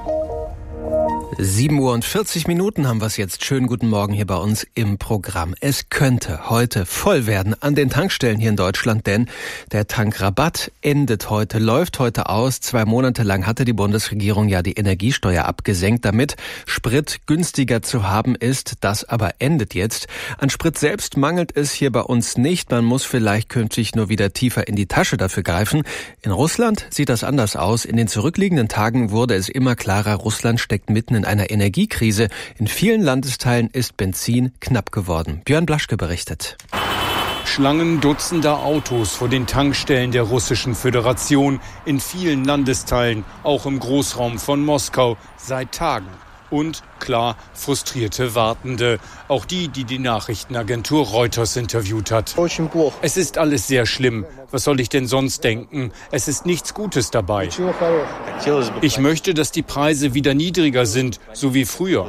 sieben Uhr und vierzig Minuten haben wir es jetzt. Schönen guten Morgen hier bei uns im Programm. Es könnte heute voll werden an den Tankstellen hier in Deutschland, denn der Tankrabatt endet heute, läuft heute aus. Zwei Monate lang hatte die Bundesregierung ja die Energiesteuer abgesenkt, damit Sprit günstiger zu haben ist. Das aber endet jetzt. An Sprit selbst mangelt es hier bei uns nicht. Man muss vielleicht künftig nur wieder tiefer in die Tasche dafür greifen. In Russland sieht das anders aus. In den zurückliegenden Tagen wurde es immer klarer, Russland steckt mitten in einer Energiekrise. In vielen Landesteilen ist Benzin knapp geworden. Björn Blaschke berichtet. Schlangen dutzender Autos vor den Tankstellen der Russischen Föderation in vielen Landesteilen, auch im Großraum von Moskau, seit Tagen. Und, klar, frustrierte Wartende. Auch die, die die Nachrichtenagentur Reuters interviewt hat. Es ist alles sehr schlimm. Was soll ich denn sonst denken? Es ist nichts Gutes dabei. Ich möchte, dass die Preise wieder niedriger sind, so wie früher.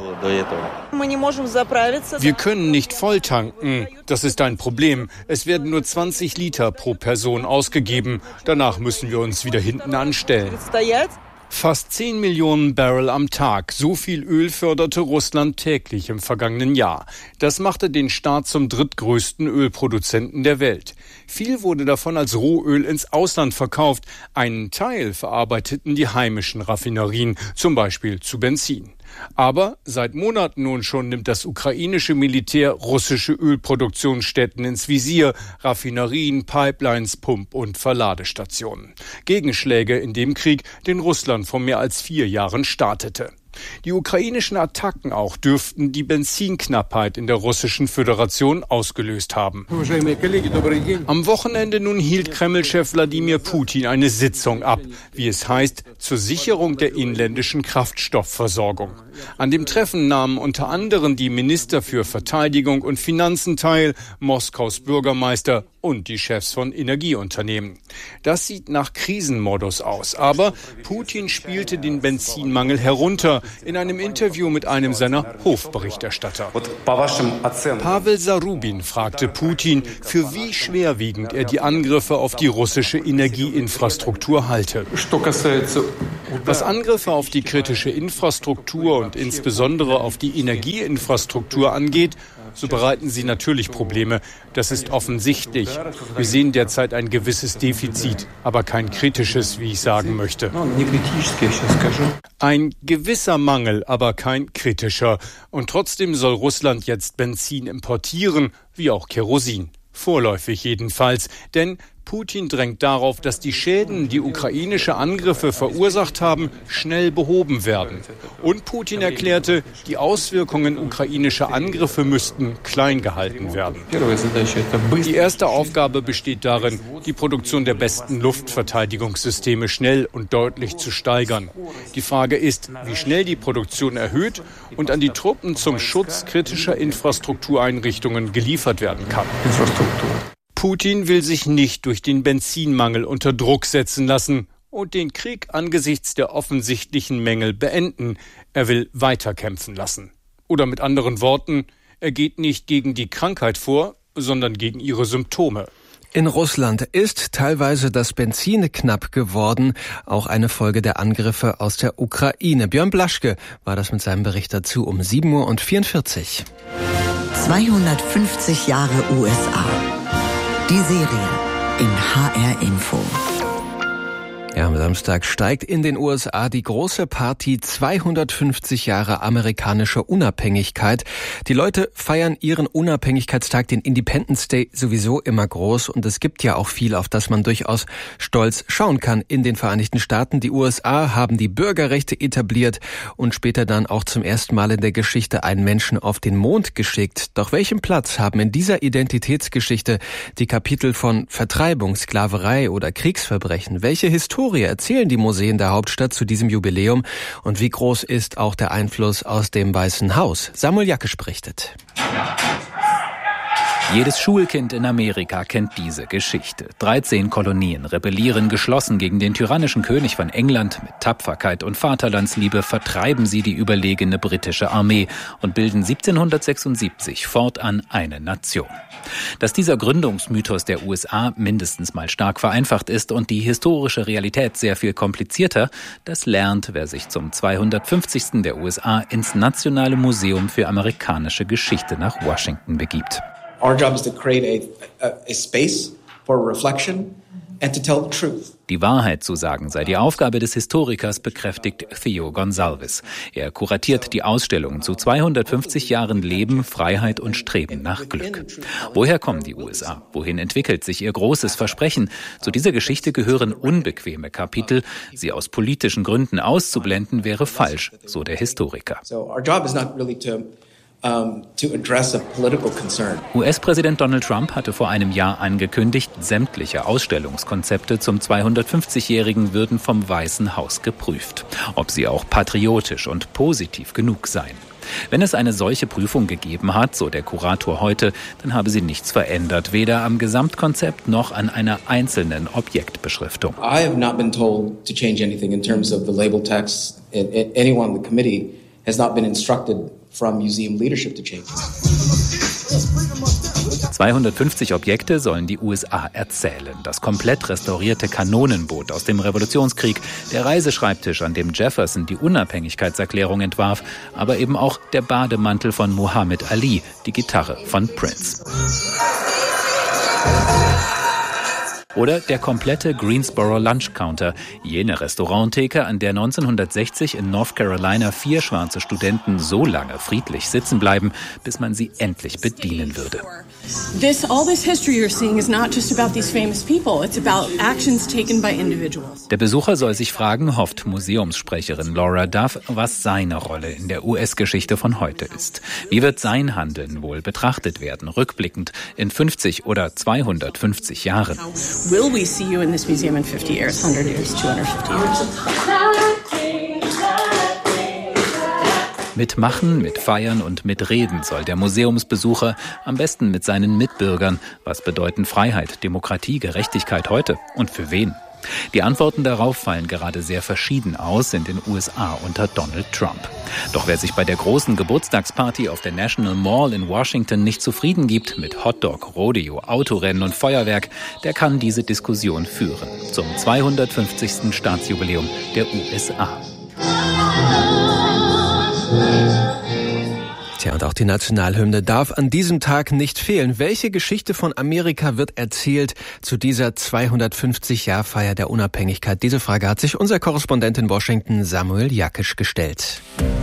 Wir können nicht voll tanken. Das ist ein Problem. Es werden nur zwanzig Liter pro Person ausgegeben. Danach müssen wir uns wieder hinten anstellen. Fast zehn Millionen Barrel am Tag. So viel Öl förderte Russland täglich im vergangenen Jahr. Das machte den Staat zum drittgrößten Ölproduzenten der Welt. Viel wurde davon als Rohöl ins Ausland verkauft. Einen Teil verarbeiteten die heimischen Raffinerien, zum Beispiel zu Benzin. Aber seit Monaten nun schon nimmt das ukrainische Militär russische Ölproduktionsstätten ins Visier, Raffinerien, Pipelines, Pump- und Verladestationen. Gegenschläge in dem Krieg, den Russland vor mehr als vier Jahren startete. Die ukrainischen Attacken auch dürften die Benzinknappheit in der Russischen Föderation ausgelöst haben. Am Wochenende nun hielt Kreml-Chef Wladimir Putin eine Sitzung ab, wie es heißt, zur Sicherung der inländischen Kraftstoffversorgung. An dem Treffen nahmen unter anderem die Minister für Verteidigung und Finanzen teil, Moskaus Bürgermeister und die Chefs von Energieunternehmen. Das sieht nach Krisenmodus aus. Aber Putin spielte den Benzinmangel herunter in einem Interview mit einem seiner Hofberichterstatter. Pavel Zarubin fragte Putin, für wie schwerwiegend er die Angriffe auf die russische Energieinfrastruktur halte. Was Angriffe auf die kritische Infrastruktur und insbesondere auf die Energieinfrastruktur angeht, so bereiten sie natürlich Probleme. Das ist offensichtlich. Wir sehen derzeit ein gewisses Defizit, aber kein kritisches, wie ich sagen möchte. Ein gewisser Mangel, aber kein kritischer. Und trotzdem soll Russland jetzt Benzin importieren, wie auch Kerosin. Vorläufig jedenfalls, denn Putin drängt darauf, dass die Schäden, die ukrainische Angriffe verursacht haben, schnell behoben werden. Und Putin erklärte, die Auswirkungen ukrainischer Angriffe müssten klein gehalten werden. Die erste Aufgabe besteht darin, die Produktion der besten Luftverteidigungssysteme schnell und deutlich zu steigern. Die Frage ist, wie schnell die Produktion erhöht und an die Truppen zum Schutz kritischer Infrastruktureinrichtungen geliefert werden kann. Putin will sich nicht durch den Benzinmangel unter Druck setzen lassen und den Krieg angesichts der offensichtlichen Mängel beenden. Er will weiterkämpfen lassen. Oder mit anderen Worten, er geht nicht gegen die Krankheit vor, sondern gegen ihre Symptome. In Russland ist teilweise das Benzin knapp geworden, auch eine Folge der Angriffe aus der Ukraine. Björn Blaschke war das mit seinem Bericht dazu um sieben Uhr vierundvierzig. zweihundertfünfzig Jahre U S A. Die Serie in H R Info. Ja, am Samstag steigt in den U S A die große Party zweihundertfünfzig Jahre amerikanische Unabhängigkeit. Die Leute feiern ihren Unabhängigkeitstag, den Independence Day, sowieso immer groß. Und es gibt ja auch viel, auf das man durchaus stolz schauen kann in den Vereinigten Staaten. Die U S A haben die Bürgerrechte etabliert und später dann auch zum ersten Mal in der Geschichte einen Menschen auf den Mond geschickt. Doch welchen Platz haben in dieser Identitätsgeschichte die Kapitel von Vertreibung, Sklaverei oder Kriegsverbrechen? Welche Historie erzählen die Museen der Hauptstadt zu diesem Jubiläum? Und wie groß ist auch der Einfluss aus dem Weißen Haus? Samuel Jackisch berichtet. Jedes Schulkind in Amerika kennt diese Geschichte. dreizehn Kolonien rebellieren geschlossen gegen den tyrannischen König von England. Mit Tapferkeit und Vaterlandsliebe vertreiben sie die überlegene britische Armee und bilden siebzehnhundertsechsundsiebzig fortan eine Nation. Dass dieser Gründungsmythos der U S A mindestens mal stark vereinfacht ist und die historische Realität sehr viel komplizierter, das lernt, wer sich zum zweihundertfünfzigsten der U S A ins Nationale Museum für amerikanische Geschichte nach Washington begibt. Our job is to create a, a, a space for reflection and to tell the truth. Die Wahrheit zu sagen sei die Aufgabe des Historikers, bekräftigt Theo Gonsalves. Er kuratiert die Ausstellung zu zweihundertfünfzig Jahren Leben, Freiheit und Streben nach Glück. Woher kommen die U S A? Wohin entwickelt sich ihr großes Versprechen? Zu dieser Geschichte gehören unbequeme Kapitel. Sie aus politischen Gründen auszublenden wäre falsch, so der Historiker. So our job is not really to Um, to address a political concern. U S-Präsident Donald Trump hatte vor einem Jahr angekündigt, sämtliche Ausstellungskonzepte zum zweihundertfünfzigjährigen würden vom Weißen Haus geprüft, ob sie auch patriotisch und positiv genug seien. Wenn es eine solche Prüfung gegeben hat, so der Kurator heute, dann habe sie nichts verändert, weder am Gesamtkonzept noch an einer einzelnen Objektbeschriftung. I have not been told to change anything in terms of the label text. Anyone on the committee has not been instructed from museum leadership to change. zweihundertfünfzig Objekte sollen die U S A erzählen. Das komplett restaurierte Kanonenboot aus dem Revolutionskrieg, der Reiseschreibtisch, an dem Jefferson die Unabhängigkeitserklärung entwarf, aber eben auch der Bademantel von Muhammad Ali, die Gitarre von Prince. Oder der komplette Greensboro Lunch Counter, jene Restauranttheke, an der neunzehnhundertsechzig in North Carolina vier schwarze Studenten so lange friedlich sitzen bleiben, bis man sie endlich bedienen würde. This, all this history you're seeing is not just about these famous people. It's about actions taken by individuals. Der Besucher soll sich fragen, hofft Museumssprecherin Laura Duff, was seine Rolle in der U S-Geschichte von heute ist. Wie wird sein Handeln wohl betrachtet werden, rückblickend in fünfzig oder zweihundertfünfzig Jahren? Will we see you in this museum in fifty years, one hundred years, two hundred fifty years? Mitmachen, mit Feiern und mit Reden soll der Museumsbesucher am besten mit seinen Mitbürgern. Was bedeuten Freiheit, Demokratie, Gerechtigkeit heute und für wen? Die Antworten darauf fallen gerade sehr verschieden aus in den U S A unter Donald Trump. Doch wer sich bei der großen Geburtstagsparty auf der National Mall in Washington nicht zufrieden gibt mit Hotdog, Rodeo, Autorennen und Feuerwerk, der kann diese Diskussion führen zum zweihundertfünfzigsten Staatsjubiläum der U S A. Tja, und auch die Nationalhymne darf an diesem Tag nicht fehlen. Welche Geschichte von Amerika wird erzählt zu dieser zweihundertfünfzig-Jahr-Feier der Unabhängigkeit? Diese Frage hat sich unser Korrespondent in Washington, Samuel Jakisch, gestellt.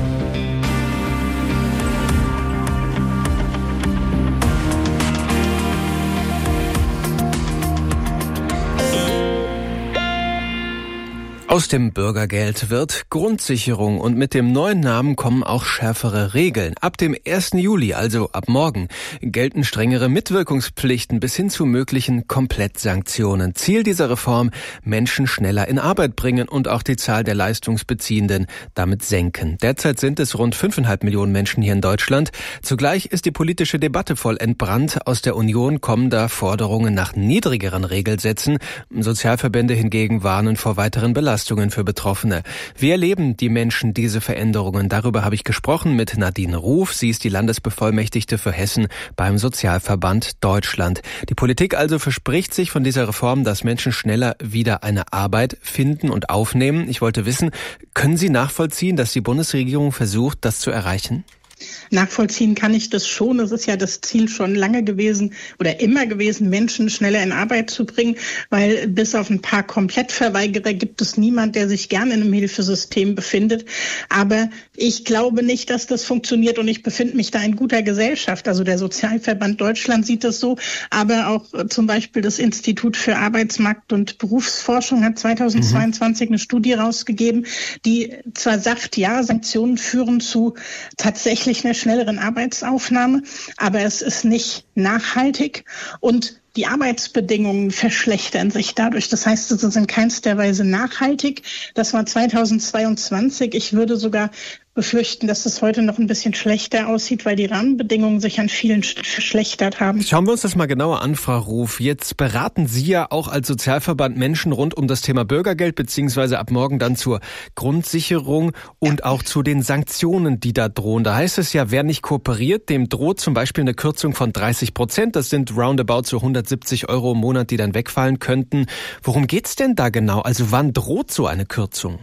Aus dem Bürgergeld wird Grundsicherung und mit dem neuen Namen kommen auch schärfere Regeln. Ab dem ersten Juli, also ab morgen, gelten strengere Mitwirkungspflichten bis hin zu möglichen Komplettsanktionen. Ziel dieser Reform: Menschen schneller in Arbeit bringen und auch die Zahl der Leistungsbeziehenden damit senken. Derzeit sind es rund fünfeinhalb Millionen Menschen hier in Deutschland. Zugleich ist die politische Debatte voll entbrannt. Aus der Union kommen da Forderungen nach niedrigeren Regelsätzen. Sozialverbände hingegen warnen vor weiteren Belastungen für Betroffene. Wie erleben die Menschen diese Veränderungen? Darüber habe ich gesprochen mit Nadine Ruf. Sie ist die Landesbevollmächtigte für Hessen beim Sozialverband Deutschland. Die Politik also verspricht sich von dieser Reform, dass Menschen schneller wieder eine Arbeit finden und aufnehmen. Ich wollte wissen, können Sie nachvollziehen, dass die Bundesregierung versucht, das zu erreichen? Nachvollziehen kann ich das schon. Es ist ja das Ziel schon lange gewesen oder immer gewesen, Menschen schneller in Arbeit zu bringen, weil bis auf ein paar Komplettverweigerer gibt es niemand, der sich gerne in einem Hilfesystem befindet. Aber ich glaube nicht, dass das funktioniert und ich befinde mich da in guter Gesellschaft. Also der Sozialverband Deutschland sieht das so, aber auch zum Beispiel das Institut für Arbeitsmarkt- und Berufsforschung hat zweitausendzweiundzwanzig mhm. eine Studie rausgegeben, die zwar sagt, ja, Sanktionen führen zu tatsächlich einer schnelleren Arbeitsaufnahme, aber es ist nicht nachhaltig und die Arbeitsbedingungen verschlechtern sich dadurch. Das heißt, es ist in keinster Weise nachhaltig. Das war zweitausendzweiundzwanzig. Ich würde sogar befürchten, dass es heute noch ein bisschen schlechter aussieht, weil die Rahmenbedingungen sich an vielen verschlechtert haben. Schauen wir uns das mal genauer an, Frau Ruf. Jetzt beraten Sie ja auch als Sozialverband Menschen rund um das Thema Bürgergeld, beziehungsweise ab morgen dann zur Grundsicherung und auch zu den Sanktionen, die da drohen. Da heißt es ja, wer nicht kooperiert, dem droht zum Beispiel eine Kürzung von dreißig Prozent. Das sind roundabout so hundertsiebzig Euro im Monat, die dann wegfallen könnten. Worum geht's denn da genau? Also wann droht so eine Kürzung?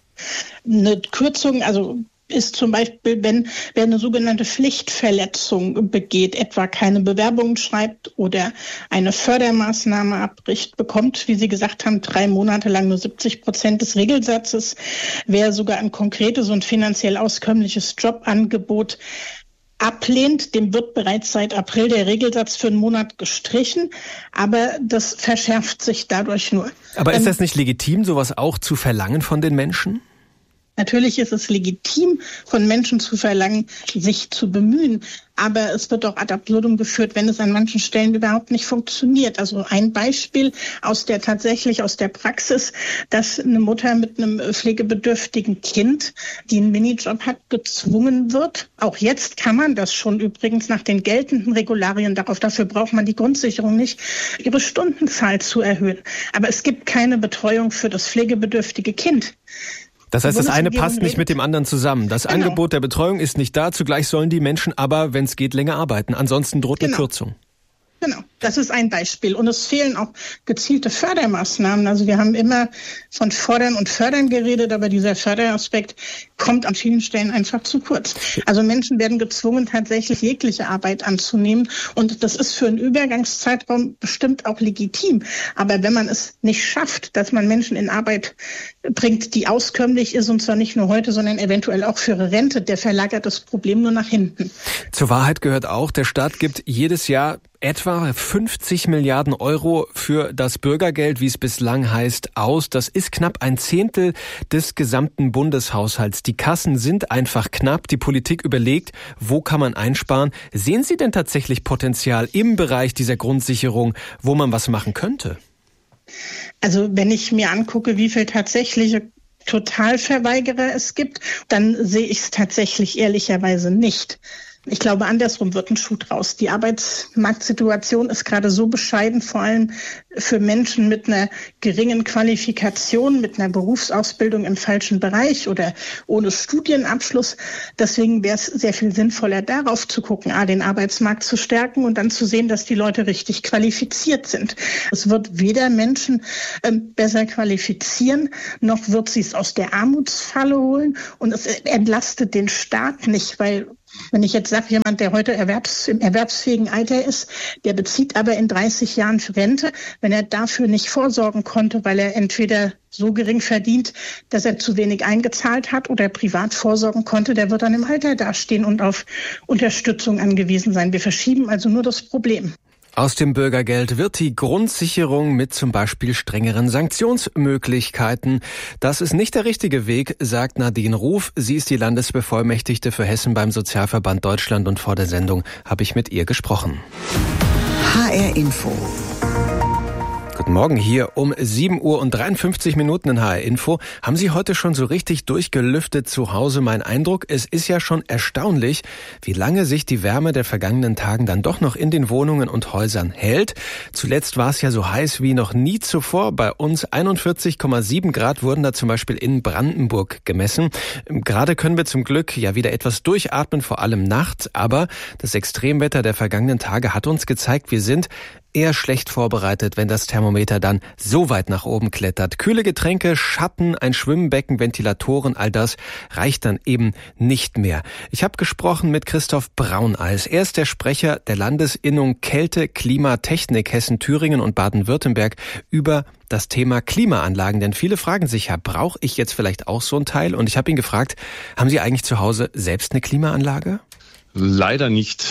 Eine Kürzung, also ist zum Beispiel, wenn wer eine sogenannte Pflichtverletzung begeht, etwa keine Bewerbungen schreibt oder eine Fördermaßnahme abbricht, bekommt, wie Sie gesagt haben, drei Monate lang nur siebzig Prozent des Regelsatzes. Wer sogar ein konkretes und finanziell auskömmliches Jobangebot ablehnt, dem wird bereits seit April der Regelsatz für einen Monat gestrichen, aber das verschärft sich dadurch nur. Aber ist das nicht legitim, sowas auch zu verlangen von den Menschen? Natürlich ist es legitim, von Menschen zu verlangen, sich zu bemühen. Aber es wird auch ad absurdum geführt, wenn es an manchen Stellen überhaupt nicht funktioniert. Also ein Beispiel aus der tatsächlich aus der Praxis, dass eine Mutter mit einem pflegebedürftigen Kind, die einen Minijob hat, gezwungen wird. Auch jetzt kann man das schon übrigens nach den geltenden Regularien, darauf dafür braucht man die Grundsicherung nicht, ihre Stundenzahl zu erhöhen. Aber es gibt keine Betreuung für das pflegebedürftige Kind. Das heißt, das eine passt nicht mit dem anderen zusammen. Das genau. Angebot der Betreuung ist nicht da, zugleich sollen die Menschen aber, wenn es geht, länger arbeiten. Ansonsten droht genau. eine Kürzung. Genau, das ist ein Beispiel. Und es fehlen auch gezielte Fördermaßnahmen. Also wir haben immer von Fordern und Fördern geredet, aber dieser Förderaspekt kommt an vielen Stellen einfach zu kurz. Also Menschen werden gezwungen, tatsächlich jegliche Arbeit anzunehmen. Und das ist für einen Übergangszeitraum bestimmt auch legitim. Aber wenn man es nicht schafft, dass man Menschen in Arbeit bringt, die auskömmlich ist, und zwar nicht nur heute, sondern eventuell auch für ihre Rente, der verlagert das Problem nur nach hinten. Zur Wahrheit gehört auch, der Staat gibt jedes Jahr etwa fünfzig Milliarden Euro für das Bürgergeld, wie es bislang heißt, aus. Das ist knapp ein Zehntel des gesamten Bundeshaushalts. Die Kassen sind einfach knapp. Die Politik überlegt, wo kann man einsparen. Sehen Sie denn tatsächlich Potenzial im Bereich dieser Grundsicherung, wo man was machen könnte? Also wenn ich mir angucke, wie viel tatsächliche Totalverweigerer es gibt, dann sehe ich es tatsächlich ehrlicherweise nicht. Ich glaube, andersrum wird ein Schuh draus. Die Arbeitsmarktsituation ist gerade so bescheiden, vor allem für Menschen mit einer geringen Qualifikation, mit einer Berufsausbildung im falschen Bereich oder ohne Studienabschluss. Deswegen wäre es sehr viel sinnvoller, darauf zu gucken, A, den Arbeitsmarkt zu stärken und dann zu sehen, dass die Leute richtig qualifiziert sind. Es wird weder Menschen äh, besser qualifizieren, noch wird sie es aus der Armutsfalle holen und es entlastet den Staat nicht, weil wenn ich jetzt sage, jemand, der heute erwerbs, im erwerbsfähigen Alter ist, der bezieht aber in dreißig Jahren Rente, wenn er dafür nicht vorsorgen konnte, weil er entweder so gering verdient, dass er zu wenig eingezahlt hat oder privat vorsorgen konnte, der wird dann im Alter dastehen und auf Unterstützung angewiesen sein. Wir verschieben also nur das Problem. Aus dem Bürgergeld wird die Grundsicherung mit zum Beispiel strengeren Sanktionsmöglichkeiten. Das ist nicht der richtige Weg, sagt Nadine Ruf. Sie ist die Landesbevollmächtigte für Hessen beim Sozialverband Deutschland und vor der Sendung habe ich mit ihr gesprochen. H R Info. Guten Morgen, hier um sieben Uhr und dreiundfünfzig Minuten in H R Info. Haben Sie heute schon so richtig durchgelüftet zu Hause? Mein Eindruck, es ist ja schon erstaunlich, wie lange sich die Wärme der vergangenen Tagen dann doch noch in den Wohnungen und Häusern hält. Zuletzt war es ja so heiß wie noch nie zuvor. Bei uns einundvierzig Komma sieben Grad wurden da zum Beispiel in Brandenburg gemessen. Gerade können wir zum Glück ja wieder etwas durchatmen, vor allem nachts. Aber das Extremwetter der vergangenen Tage hat uns gezeigt, wir sind eher schlecht vorbereitet, wenn das Thermometer dann so weit nach oben klettert. Kühle Getränke, Schatten, ein Schwimmbecken, Ventilatoren, all das reicht dann eben nicht mehr. Ich habe gesprochen mit Christoph Brauneis. Er ist der Sprecher der Landesinnung Kälte, Klimatechnik Hessen-Thüringen und Baden-Württemberg über das Thema Klimaanlagen. Denn viele fragen sich ja, brauche ich jetzt vielleicht auch so ein Teil? Und ich habe ihn gefragt, haben Sie eigentlich zu Hause selbst eine Klimaanlage? Leider nicht.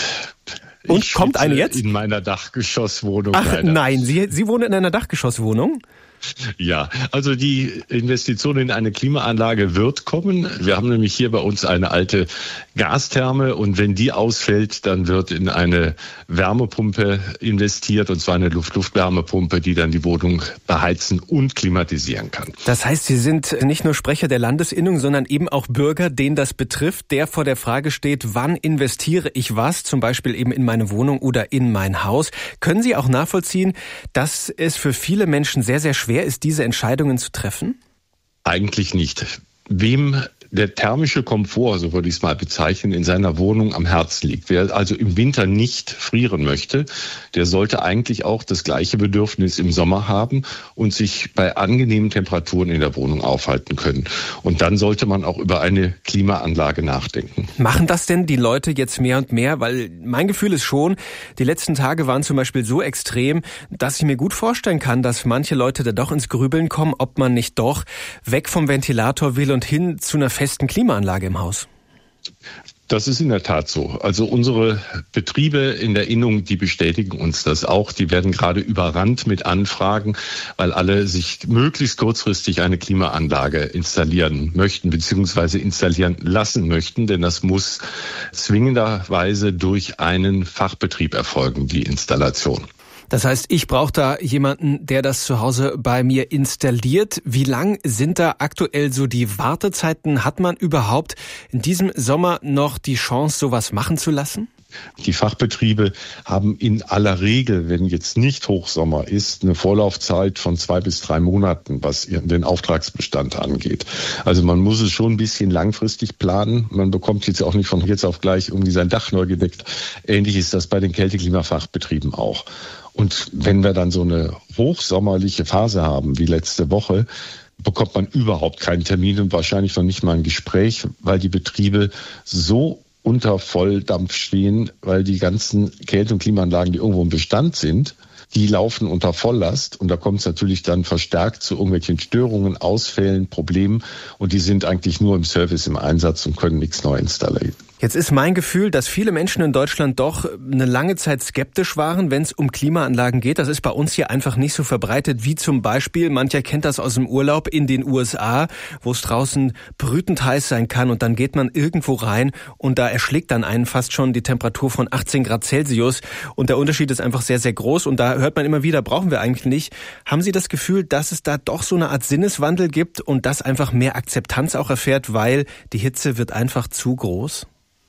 Und ich kommt eine jetzt? In meiner Dachgeschosswohnung. Ach leider. Nein, Sie, Sie wohnen in einer Dachgeschosswohnung? Ja, also die Investition in eine Klimaanlage wird kommen. Wir haben nämlich hier bei uns eine alte Gastherme und wenn die ausfällt, dann wird in eine Wärmepumpe investiert, und zwar eine Luft-Luft-Wärmepumpe, die dann die Wohnung beheizen und klimatisieren kann. Das heißt, Sie sind nicht nur Sprecher der Landesinnung, sondern eben auch Bürger, den das betrifft, der vor der Frage steht, wann investiere ich was, zum Beispiel eben in meine Wohnung oder in mein Haus. Können Sie auch nachvollziehen, dass es für viele Menschen sehr, sehr schwer ist, diese Entscheidungen zu treffen? Eigentlich nicht. Wem der thermische Komfort, so würde ich es mal bezeichnen, in seiner Wohnung am Herzen liegt. Wer also im Winter nicht frieren möchte, der sollte eigentlich auch das gleiche Bedürfnis im Sommer haben und sich bei angenehmen Temperaturen in der Wohnung aufhalten können. Und dann sollte man auch über eine Klimaanlage nachdenken. Machen das denn die Leute jetzt mehr und mehr? Weil mein Gefühl ist schon, die letzten Tage waren zum Beispiel so extrem, dass ich mir gut vorstellen kann, dass manche Leute da doch ins Grübeln kommen, ob man nicht doch weg vom Ventilator will und hin zu einer festen Klimaanlage im Haus. Das ist in der Tat so. Also unsere Betriebe in der Innung, die bestätigen uns das auch. Die werden gerade überrannt mit Anfragen, weil alle sich möglichst kurzfristig eine Klimaanlage installieren möchten bzw. installieren lassen möchten, denn das muss zwingenderweise durch einen Fachbetrieb erfolgen, die Installation. Das heißt, ich brauche da jemanden, der das zu Hause bei mir installiert. Wie lang sind da aktuell so die Wartezeiten? Hat man überhaupt in diesem Sommer noch die Chance, sowas machen zu lassen? Die Fachbetriebe haben in aller Regel, wenn jetzt nicht Hochsommer ist, eine Vorlaufzeit von zwei bis drei Monaten, was den Auftragsbestand angeht. Also man muss es schon ein bisschen langfristig planen. Man bekommt jetzt auch nicht von jetzt auf gleich irgendwie sein Dach neu gedeckt. Ähnlich ist das bei den Kälte-Klima-Fachbetrieben auch. Und wenn wir dann so eine hochsommerliche Phase haben wie letzte Woche, bekommt man überhaupt keinen Termin und wahrscheinlich noch nicht mal ein Gespräch, weil die Betriebe so unter Volldampf stehen, weil die ganzen Kälte- und Klimaanlagen, die irgendwo im Bestand sind, die laufen unter Volllast und da kommt es natürlich dann verstärkt zu irgendwelchen Störungen, Ausfällen, Problemen und die sind eigentlich nur im Service im Einsatz und können nichts neu installieren. Jetzt ist mein Gefühl, dass viele Menschen in Deutschland doch eine lange Zeit skeptisch waren, wenn es um Klimaanlagen geht. Das ist bei uns hier einfach nicht so verbreitet wie zum Beispiel, mancher kennt das aus dem Urlaub in den U S A, wo es draußen brütend heiß sein kann und dann geht man irgendwo rein und da erschlägt dann einen fast schon die Temperatur von achtzehn Grad Celsius und der Unterschied ist einfach sehr, sehr groß und da hört man immer wieder, brauchen wir eigentlich nicht. Haben Sie das Gefühl, dass es da doch so eine Art Sinneswandel gibt und das einfach mehr Akzeptanz auch erfährt, weil die Hitze wird einfach zu groß?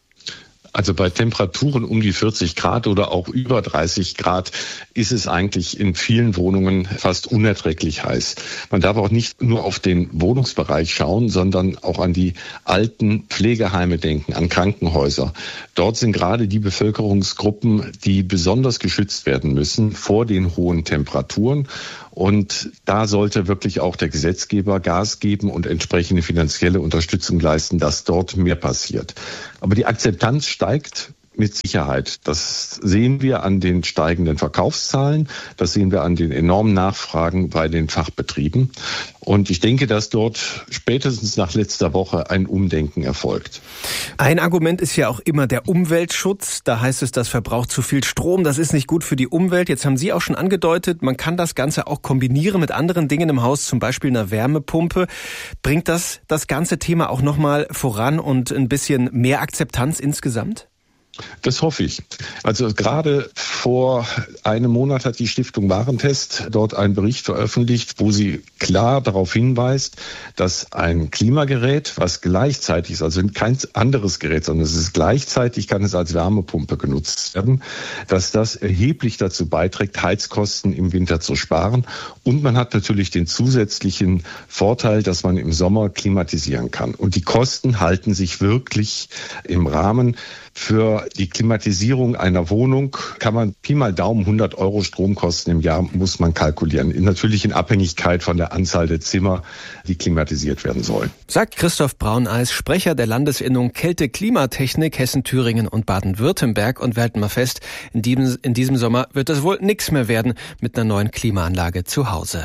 Also bei Temperaturen um die vierzig Grad oder auch über dreißig Grad ist es eigentlich in vielen Wohnungen fast unerträglich heiß. Man darf auch nicht nur auf den Wohnungsbereich schauen, sondern auch an die alten Pflegeheime denken, an Krankenhäuser. Dort sind gerade die Bevölkerungsgruppen, die besonders geschützt werden müssen vor den hohen Temperaturen. Und da sollte wirklich auch der Gesetzgeber Gas geben und entsprechende finanzielle Unterstützung leisten, dass dort mehr passiert. Aber die Akzeptanz steigt mit Sicherheit. Das sehen wir an den steigenden Verkaufszahlen. Das sehen wir an den enormen Nachfragen bei den Fachbetrieben. Und ich denke, dass dort spätestens nach letzter Woche ein Umdenken erfolgt. Ein Argument ist ja auch immer der Umweltschutz. Da heißt es, das verbraucht zu viel Strom. Das ist nicht gut für die Umwelt. Jetzt haben Sie auch schon angedeutet, man kann das Ganze auch kombinieren mit anderen Dingen im Haus, zum Beispiel einer Wärmepumpe. Bringt das das ganze Thema auch nochmal voran und ein bisschen mehr Akzeptanz insgesamt? Das hoffe ich. Also gerade vor einem Monat hat die Stiftung Warentest dort einen Bericht veröffentlicht, wo sie klar darauf hinweist, dass ein Klimagerät, was gleichzeitig ist, also kein anderes Gerät, sondern es ist gleichzeitig, kann es als Wärmepumpe genutzt werden, dass das erheblich dazu beiträgt, Heizkosten im Winter zu sparen. Und man hat natürlich den zusätzlichen Vorteil, dass man im Sommer klimatisieren kann. Und die Kosten halten sich wirklich im Rahmen. Für die Klimatisierung einer Wohnung kann man Pi mal Daumen hundert Euro Stromkosten im Jahr muss man kalkulieren. Natürlich in Abhängigkeit von der Anzahl der Zimmer, die klimatisiert werden sollen. Sagt Christoph Brauneis, Sprecher der Landesinnung Kälte-Klimatechnik Hessen, Thüringen und Baden-Württemberg. Und wir halten mal fest, in diesem, in diesem Sommer wird es wohl nichts mehr werden mit einer neuen Klimaanlage zu Hause.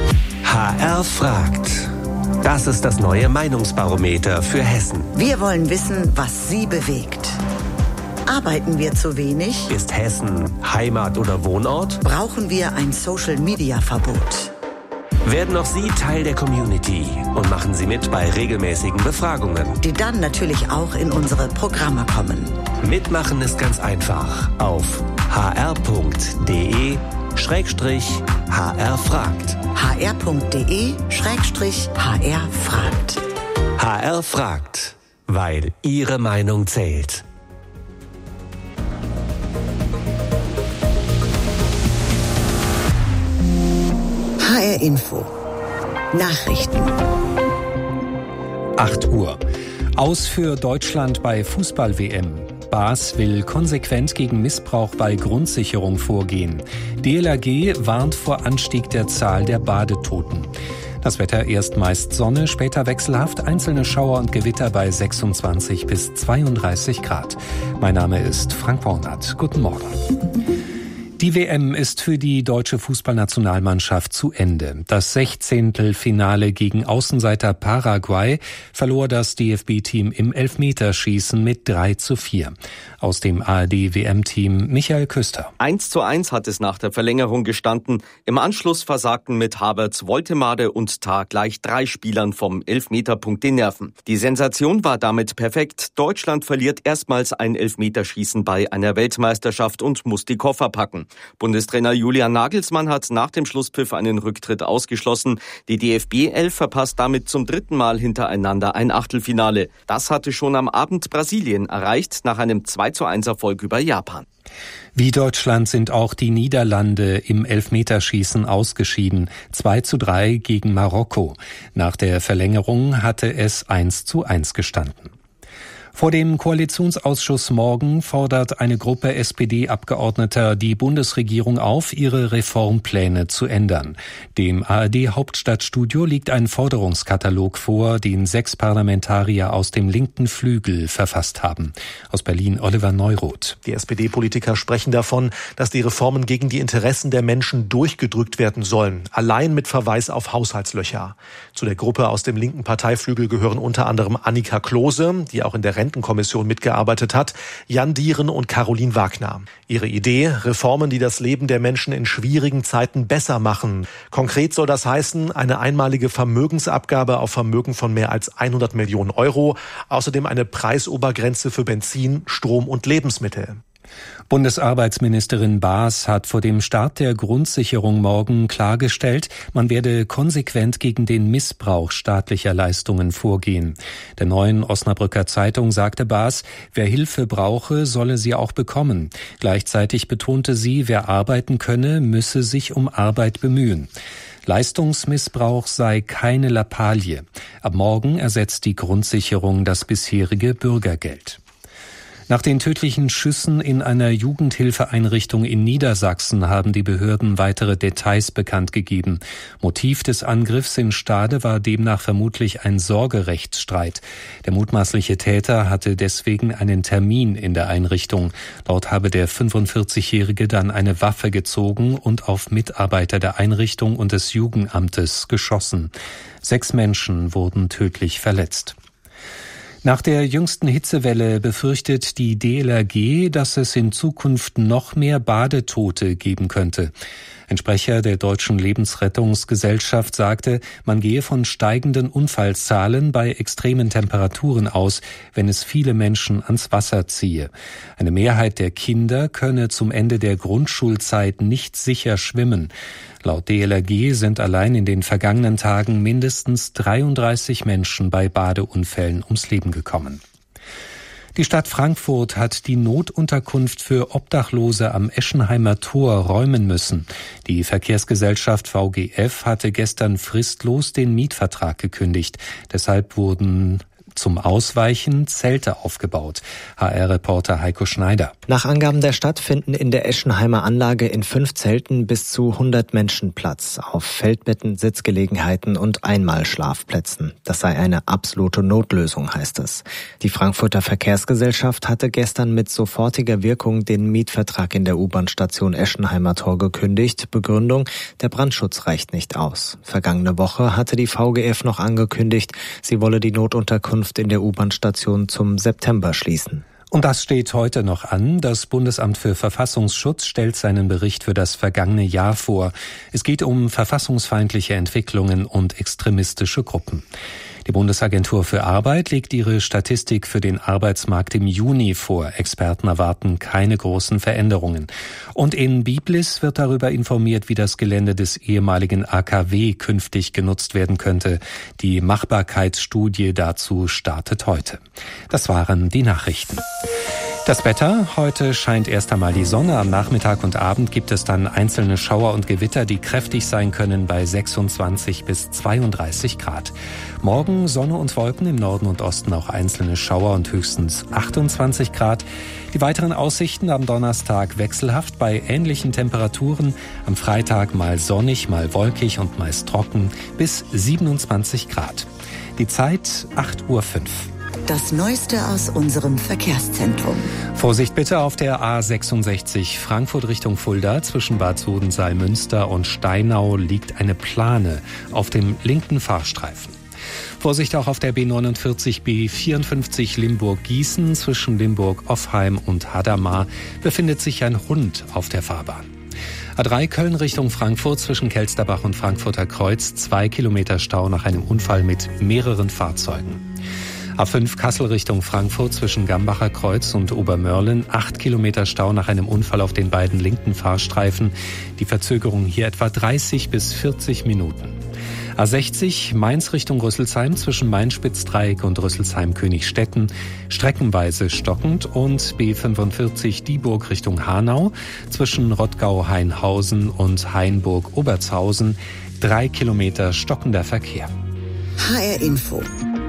H R fragt. Das ist das neue Meinungsbarometer für Hessen. Wir wollen wissen, was Sie bewegt. Arbeiten wir zu wenig? Ist Hessen Heimat oder Wohnort? Brauchen wir ein Social-Media-Verbot? Werden auch Sie Teil der Community und machen Sie mit bei regelmäßigen Befragungen, die dann natürlich auch in unsere Programme kommen. Mitmachen ist ganz einfach. Auf h r punkt d e Schrägstrich H R fragt. h r punkt d e Schrägstrich H R fragt. H R fragt, weil Ihre Meinung zählt. H R Info. Nachrichten. acht Uhr. Aus für Deutschland bei Fußball-W M. B A S will konsequent gegen Missbrauch bei Grundsicherung vorgehen. D L R G warnt vor Anstieg der Zahl der Badetoten. Das Wetter erst meist Sonne, später wechselhaft, einzelne Schauer und Gewitter bei sechsundzwanzig bis zweiunddreißig Grad. Mein Name ist Frank Bornert. Guten Morgen. Die W M ist für die deutsche Fußballnationalmannschaft zu Ende. Das Sechzehntelfinale gegen Außenseiter Paraguay verlor das D F B-Team im Elfmeterschießen mit drei zu vier. Aus dem A R D-W M-Team Michael Küster. eins zu eins hat es nach der Verlängerung gestanden. Im Anschluss versagten mit Havertz, Woltemade und Tah gleich drei Spielern vom Elfmeterpunkt den Nerven. Die Sensation war damit perfekt. Deutschland verliert erstmals ein Elfmeterschießen bei einer Weltmeisterschaft und muss die Koffer packen. Bundestrainer Julian Nagelsmann hat nach dem Schlusspfiff einen Rücktritt ausgeschlossen. Die D F B-Elf verpasst damit zum dritten Mal hintereinander ein Achtelfinale. Das hatte schon am Abend Brasilien erreicht, nach einem zwei zu eins Erfolg über Japan. Wie Deutschland sind auch die Niederlande im Elfmeterschießen ausgeschieden. zwei zu drei gegen Marokko. Nach der Verlängerung hatte es eins zu eins gestanden. Vor dem Koalitionsausschuss morgen fordert eine Gruppe S P D-Abgeordneter die Bundesregierung auf, ihre Reformpläne zu ändern. Dem A R D-Hauptstadtstudio liegt ein Forderungskatalog vor, den sechs Parlamentarier aus dem linken Flügel verfasst haben. Aus Berlin Oliver Neuroth. Die S P D-Politiker sprechen davon, dass die Reformen gegen die Interessen der Menschen durchgedrückt werden sollen, allein mit Verweis auf Haushaltslöcher. Zu der Gruppe aus dem linken Parteiflügel gehören unter anderem Annika Klose, die auch in der Referentenkommission mitgearbeitet hat, Jan Dieren und Caroline Wagner. Ihre Idee, Reformen, die das Leben der Menschen in schwierigen Zeiten besser machen. Konkret soll das heißen, eine einmalige Vermögensabgabe auf Vermögen von mehr als hundert Millionen Euro, außerdem eine Preisobergrenze für Benzin, Strom und Lebensmittel. Bundesarbeitsministerin Baas hat vor dem Start der Grundsicherung morgen klargestellt, man werde konsequent gegen den Missbrauch staatlicher Leistungen vorgehen. Der Neuen Osnabrücker Zeitung sagte Baas, wer Hilfe brauche, solle sie auch bekommen. Gleichzeitig betonte sie, wer arbeiten könne, müsse sich um Arbeit bemühen. Leistungsmissbrauch sei keine Lappalie. Ab morgen ersetzt die Grundsicherung das bisherige Bürgergeld. Nach den tödlichen Schüssen in einer Jugendhilfeeinrichtung in Niedersachsen haben die Behörden weitere Details bekannt gegeben. Motiv des Angriffs in Stade war demnach vermutlich ein Sorgerechtsstreit. Der mutmaßliche Täter hatte deswegen einen Termin in der Einrichtung. Dort habe der fünfundvierzigjährige dann eine Waffe gezogen und auf Mitarbeiter der Einrichtung und des Jugendamtes geschossen. Sechs Menschen wurden tödlich verletzt. Nach der jüngsten Hitzewelle befürchtet die D L R G, dass es in Zukunft noch mehr Badetote geben könnte. Ein Sprecher der Deutschen Lebensrettungsgesellschaft sagte, man gehe von steigenden Unfallzahlen bei extremen Temperaturen aus, wenn es viele Menschen ans Wasser ziehe. Eine Mehrheit der Kinder könne zum Ende der Grundschulzeit nicht sicher schwimmen. Laut D L R G sind allein in den vergangenen Tagen mindestens dreiunddreißig Menschen bei Badeunfällen ums Leben gekommen. Die Stadt Frankfurt hat die Notunterkunft für Obdachlose am Eschenheimer Tor räumen müssen. Die Verkehrsgesellschaft V G F hatte gestern fristlos den Mietvertrag gekündigt. Deshalb wurden zum Ausweichen Zelte aufgebaut. H R-Reporter Heiko Schneider. Nach Angaben der Stadt finden in der Eschenheimer Anlage in fünf Zelten bis zu hundert Menschen Platz, auf Feldbetten, Sitzgelegenheiten und Einmalschlafplätzen. Das sei eine absolute Notlösung, heißt es. Die Frankfurter Verkehrsgesellschaft hatte gestern mit sofortiger Wirkung den Mietvertrag in der U-Bahn-Station Eschenheimer Tor gekündigt. Begründung, der Brandschutz reicht nicht aus. Vergangene Woche hatte die V G F noch angekündigt, sie wolle die Notunterkunft in der U-Bahn-Station zum September schließen. Und das steht heute noch an. Das Bundesamt für Verfassungsschutz stellt seinen Bericht für das vergangene Jahr vor. Es geht um verfassungsfeindliche Entwicklungen und extremistische Gruppen. Die Bundesagentur für Arbeit legt ihre Statistik für den Arbeitsmarkt im Juni vor. Experten erwarten keine großen Veränderungen. Und in Biblis wird darüber informiert, wie das Gelände des ehemaligen A K W künftig genutzt werden könnte. Die Machbarkeitsstudie dazu startet heute. Das waren die Nachrichten. Das Wetter: Heute scheint erst einmal die Sonne. Am Nachmittag und Abend gibt es dann einzelne Schauer und Gewitter, die kräftig sein können, bei sechsundzwanzig bis zweiunddreißig Grad. Morgen Sonne und Wolken, im Norden und Osten auch einzelne Schauer und höchstens achtundzwanzig Grad. Die weiteren Aussichten am Donnerstag wechselhaft bei ähnlichen Temperaturen. Am Freitag mal sonnig, mal wolkig und meist trocken bis siebenundzwanzig Grad. Die Zeit acht Uhr fünf. Das Neueste aus unserem Verkehrszentrum. Vorsicht bitte auf der A sechsundsechzig Frankfurt Richtung Fulda. Zwischen Bad Soden-Salmünster und Steinau liegt eine Plane auf dem linken Fahrstreifen. Vorsicht auch auf der B neunundvierzig B vierundfünfzig Limburg-Gießen. Zwischen Limburg-Offheim und Hadamar befindet sich ein Hund auf der Fahrbahn. A drei Köln Richtung Frankfurt zwischen Kelsterbach und Frankfurter Kreuz. Zwei Kilometer Stau nach einem Unfall mit mehreren Fahrzeugen. A fünf Kassel Richtung Frankfurt zwischen Gambacher Kreuz und Obermörlen. Acht Kilometer Stau nach einem Unfall auf den beiden linken Fahrstreifen. Die Verzögerung hier etwa dreißig bis vierzig Minuten. A sechzig Mainz Richtung Rüsselsheim zwischen Main-Spitzdreieck und Rüsselsheim-Königstetten. Streckenweise stockend. Und B fünfundvierzig Dieburg Richtung Hanau zwischen Rottgau-Hainhausen und Hainburg-Obertshausen. Drei Kilometer stockender Verkehr. H R Info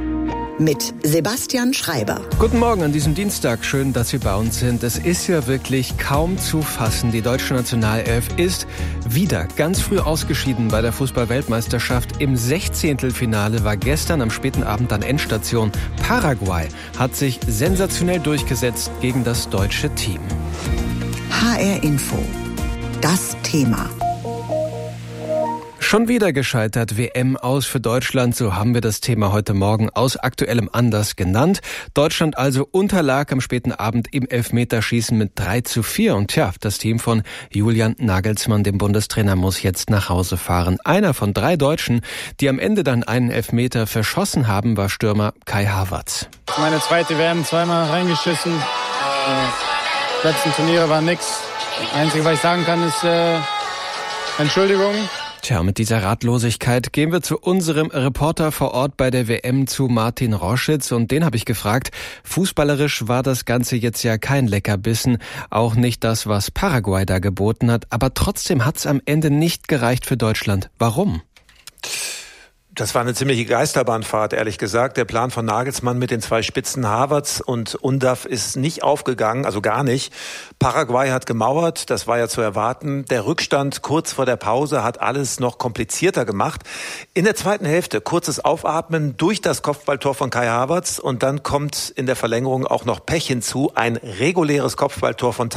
mit Sebastian Schreiber. Guten Morgen an diesem Dienstag. Schön, dass Sie bei uns sind. Es ist ja wirklich kaum zu fassen. Die deutsche Nationalelf ist wieder ganz früh ausgeschieden bei der Fußball-Weltmeisterschaft. Im Sechzehntelfinale war gestern am späten Abend dann Endstation. Paraguay hat sich sensationell durchgesetzt gegen das deutsche Team. H R Info. Das Thema. Schon wieder gescheitert, W M aus für Deutschland, so haben wir das Thema heute Morgen aus aktuellem Anlass genannt. Deutschland also unterlag am späten Abend im Elfmeterschießen mit drei zu vier. Und tja, das Team von Julian Nagelsmann, dem Bundestrainer, muss jetzt nach Hause fahren. Einer von drei Deutschen, die am Ende dann einen Elfmeter verschossen haben, war Stürmer Kai Havertz. Meine zweite W M, zweimal reingeschissen. Die letzten Turniere waren nix. Das Einzige, was ich sagen kann, ist äh, Entschuldigung. Tja, mit dieser Ratlosigkeit gehen wir zu unserem Reporter vor Ort bei der W M, zu Martin Roschitz. Und den habe ich gefragt, fußballerisch war das Ganze jetzt ja kein Leckerbissen, auch nicht das, was Paraguay da geboten hat. Aber trotzdem hat es am Ende nicht gereicht für Deutschland. Warum? Das war eine ziemliche Geisterbahnfahrt, ehrlich gesagt. Der Plan von Nagelsmann mit den zwei Spitzen Havertz und Undav ist nicht aufgegangen, also gar nicht. Paraguay hat gemauert, das war ja zu erwarten. Der Rückstand kurz vor der Pause hat alles noch komplizierter gemacht. In der zweiten Hälfte kurzes Aufatmen durch das Kopfballtor von Kai Havertz und dann kommt in der Verlängerung auch noch Pech hinzu, ein reguläres Kopfballtor von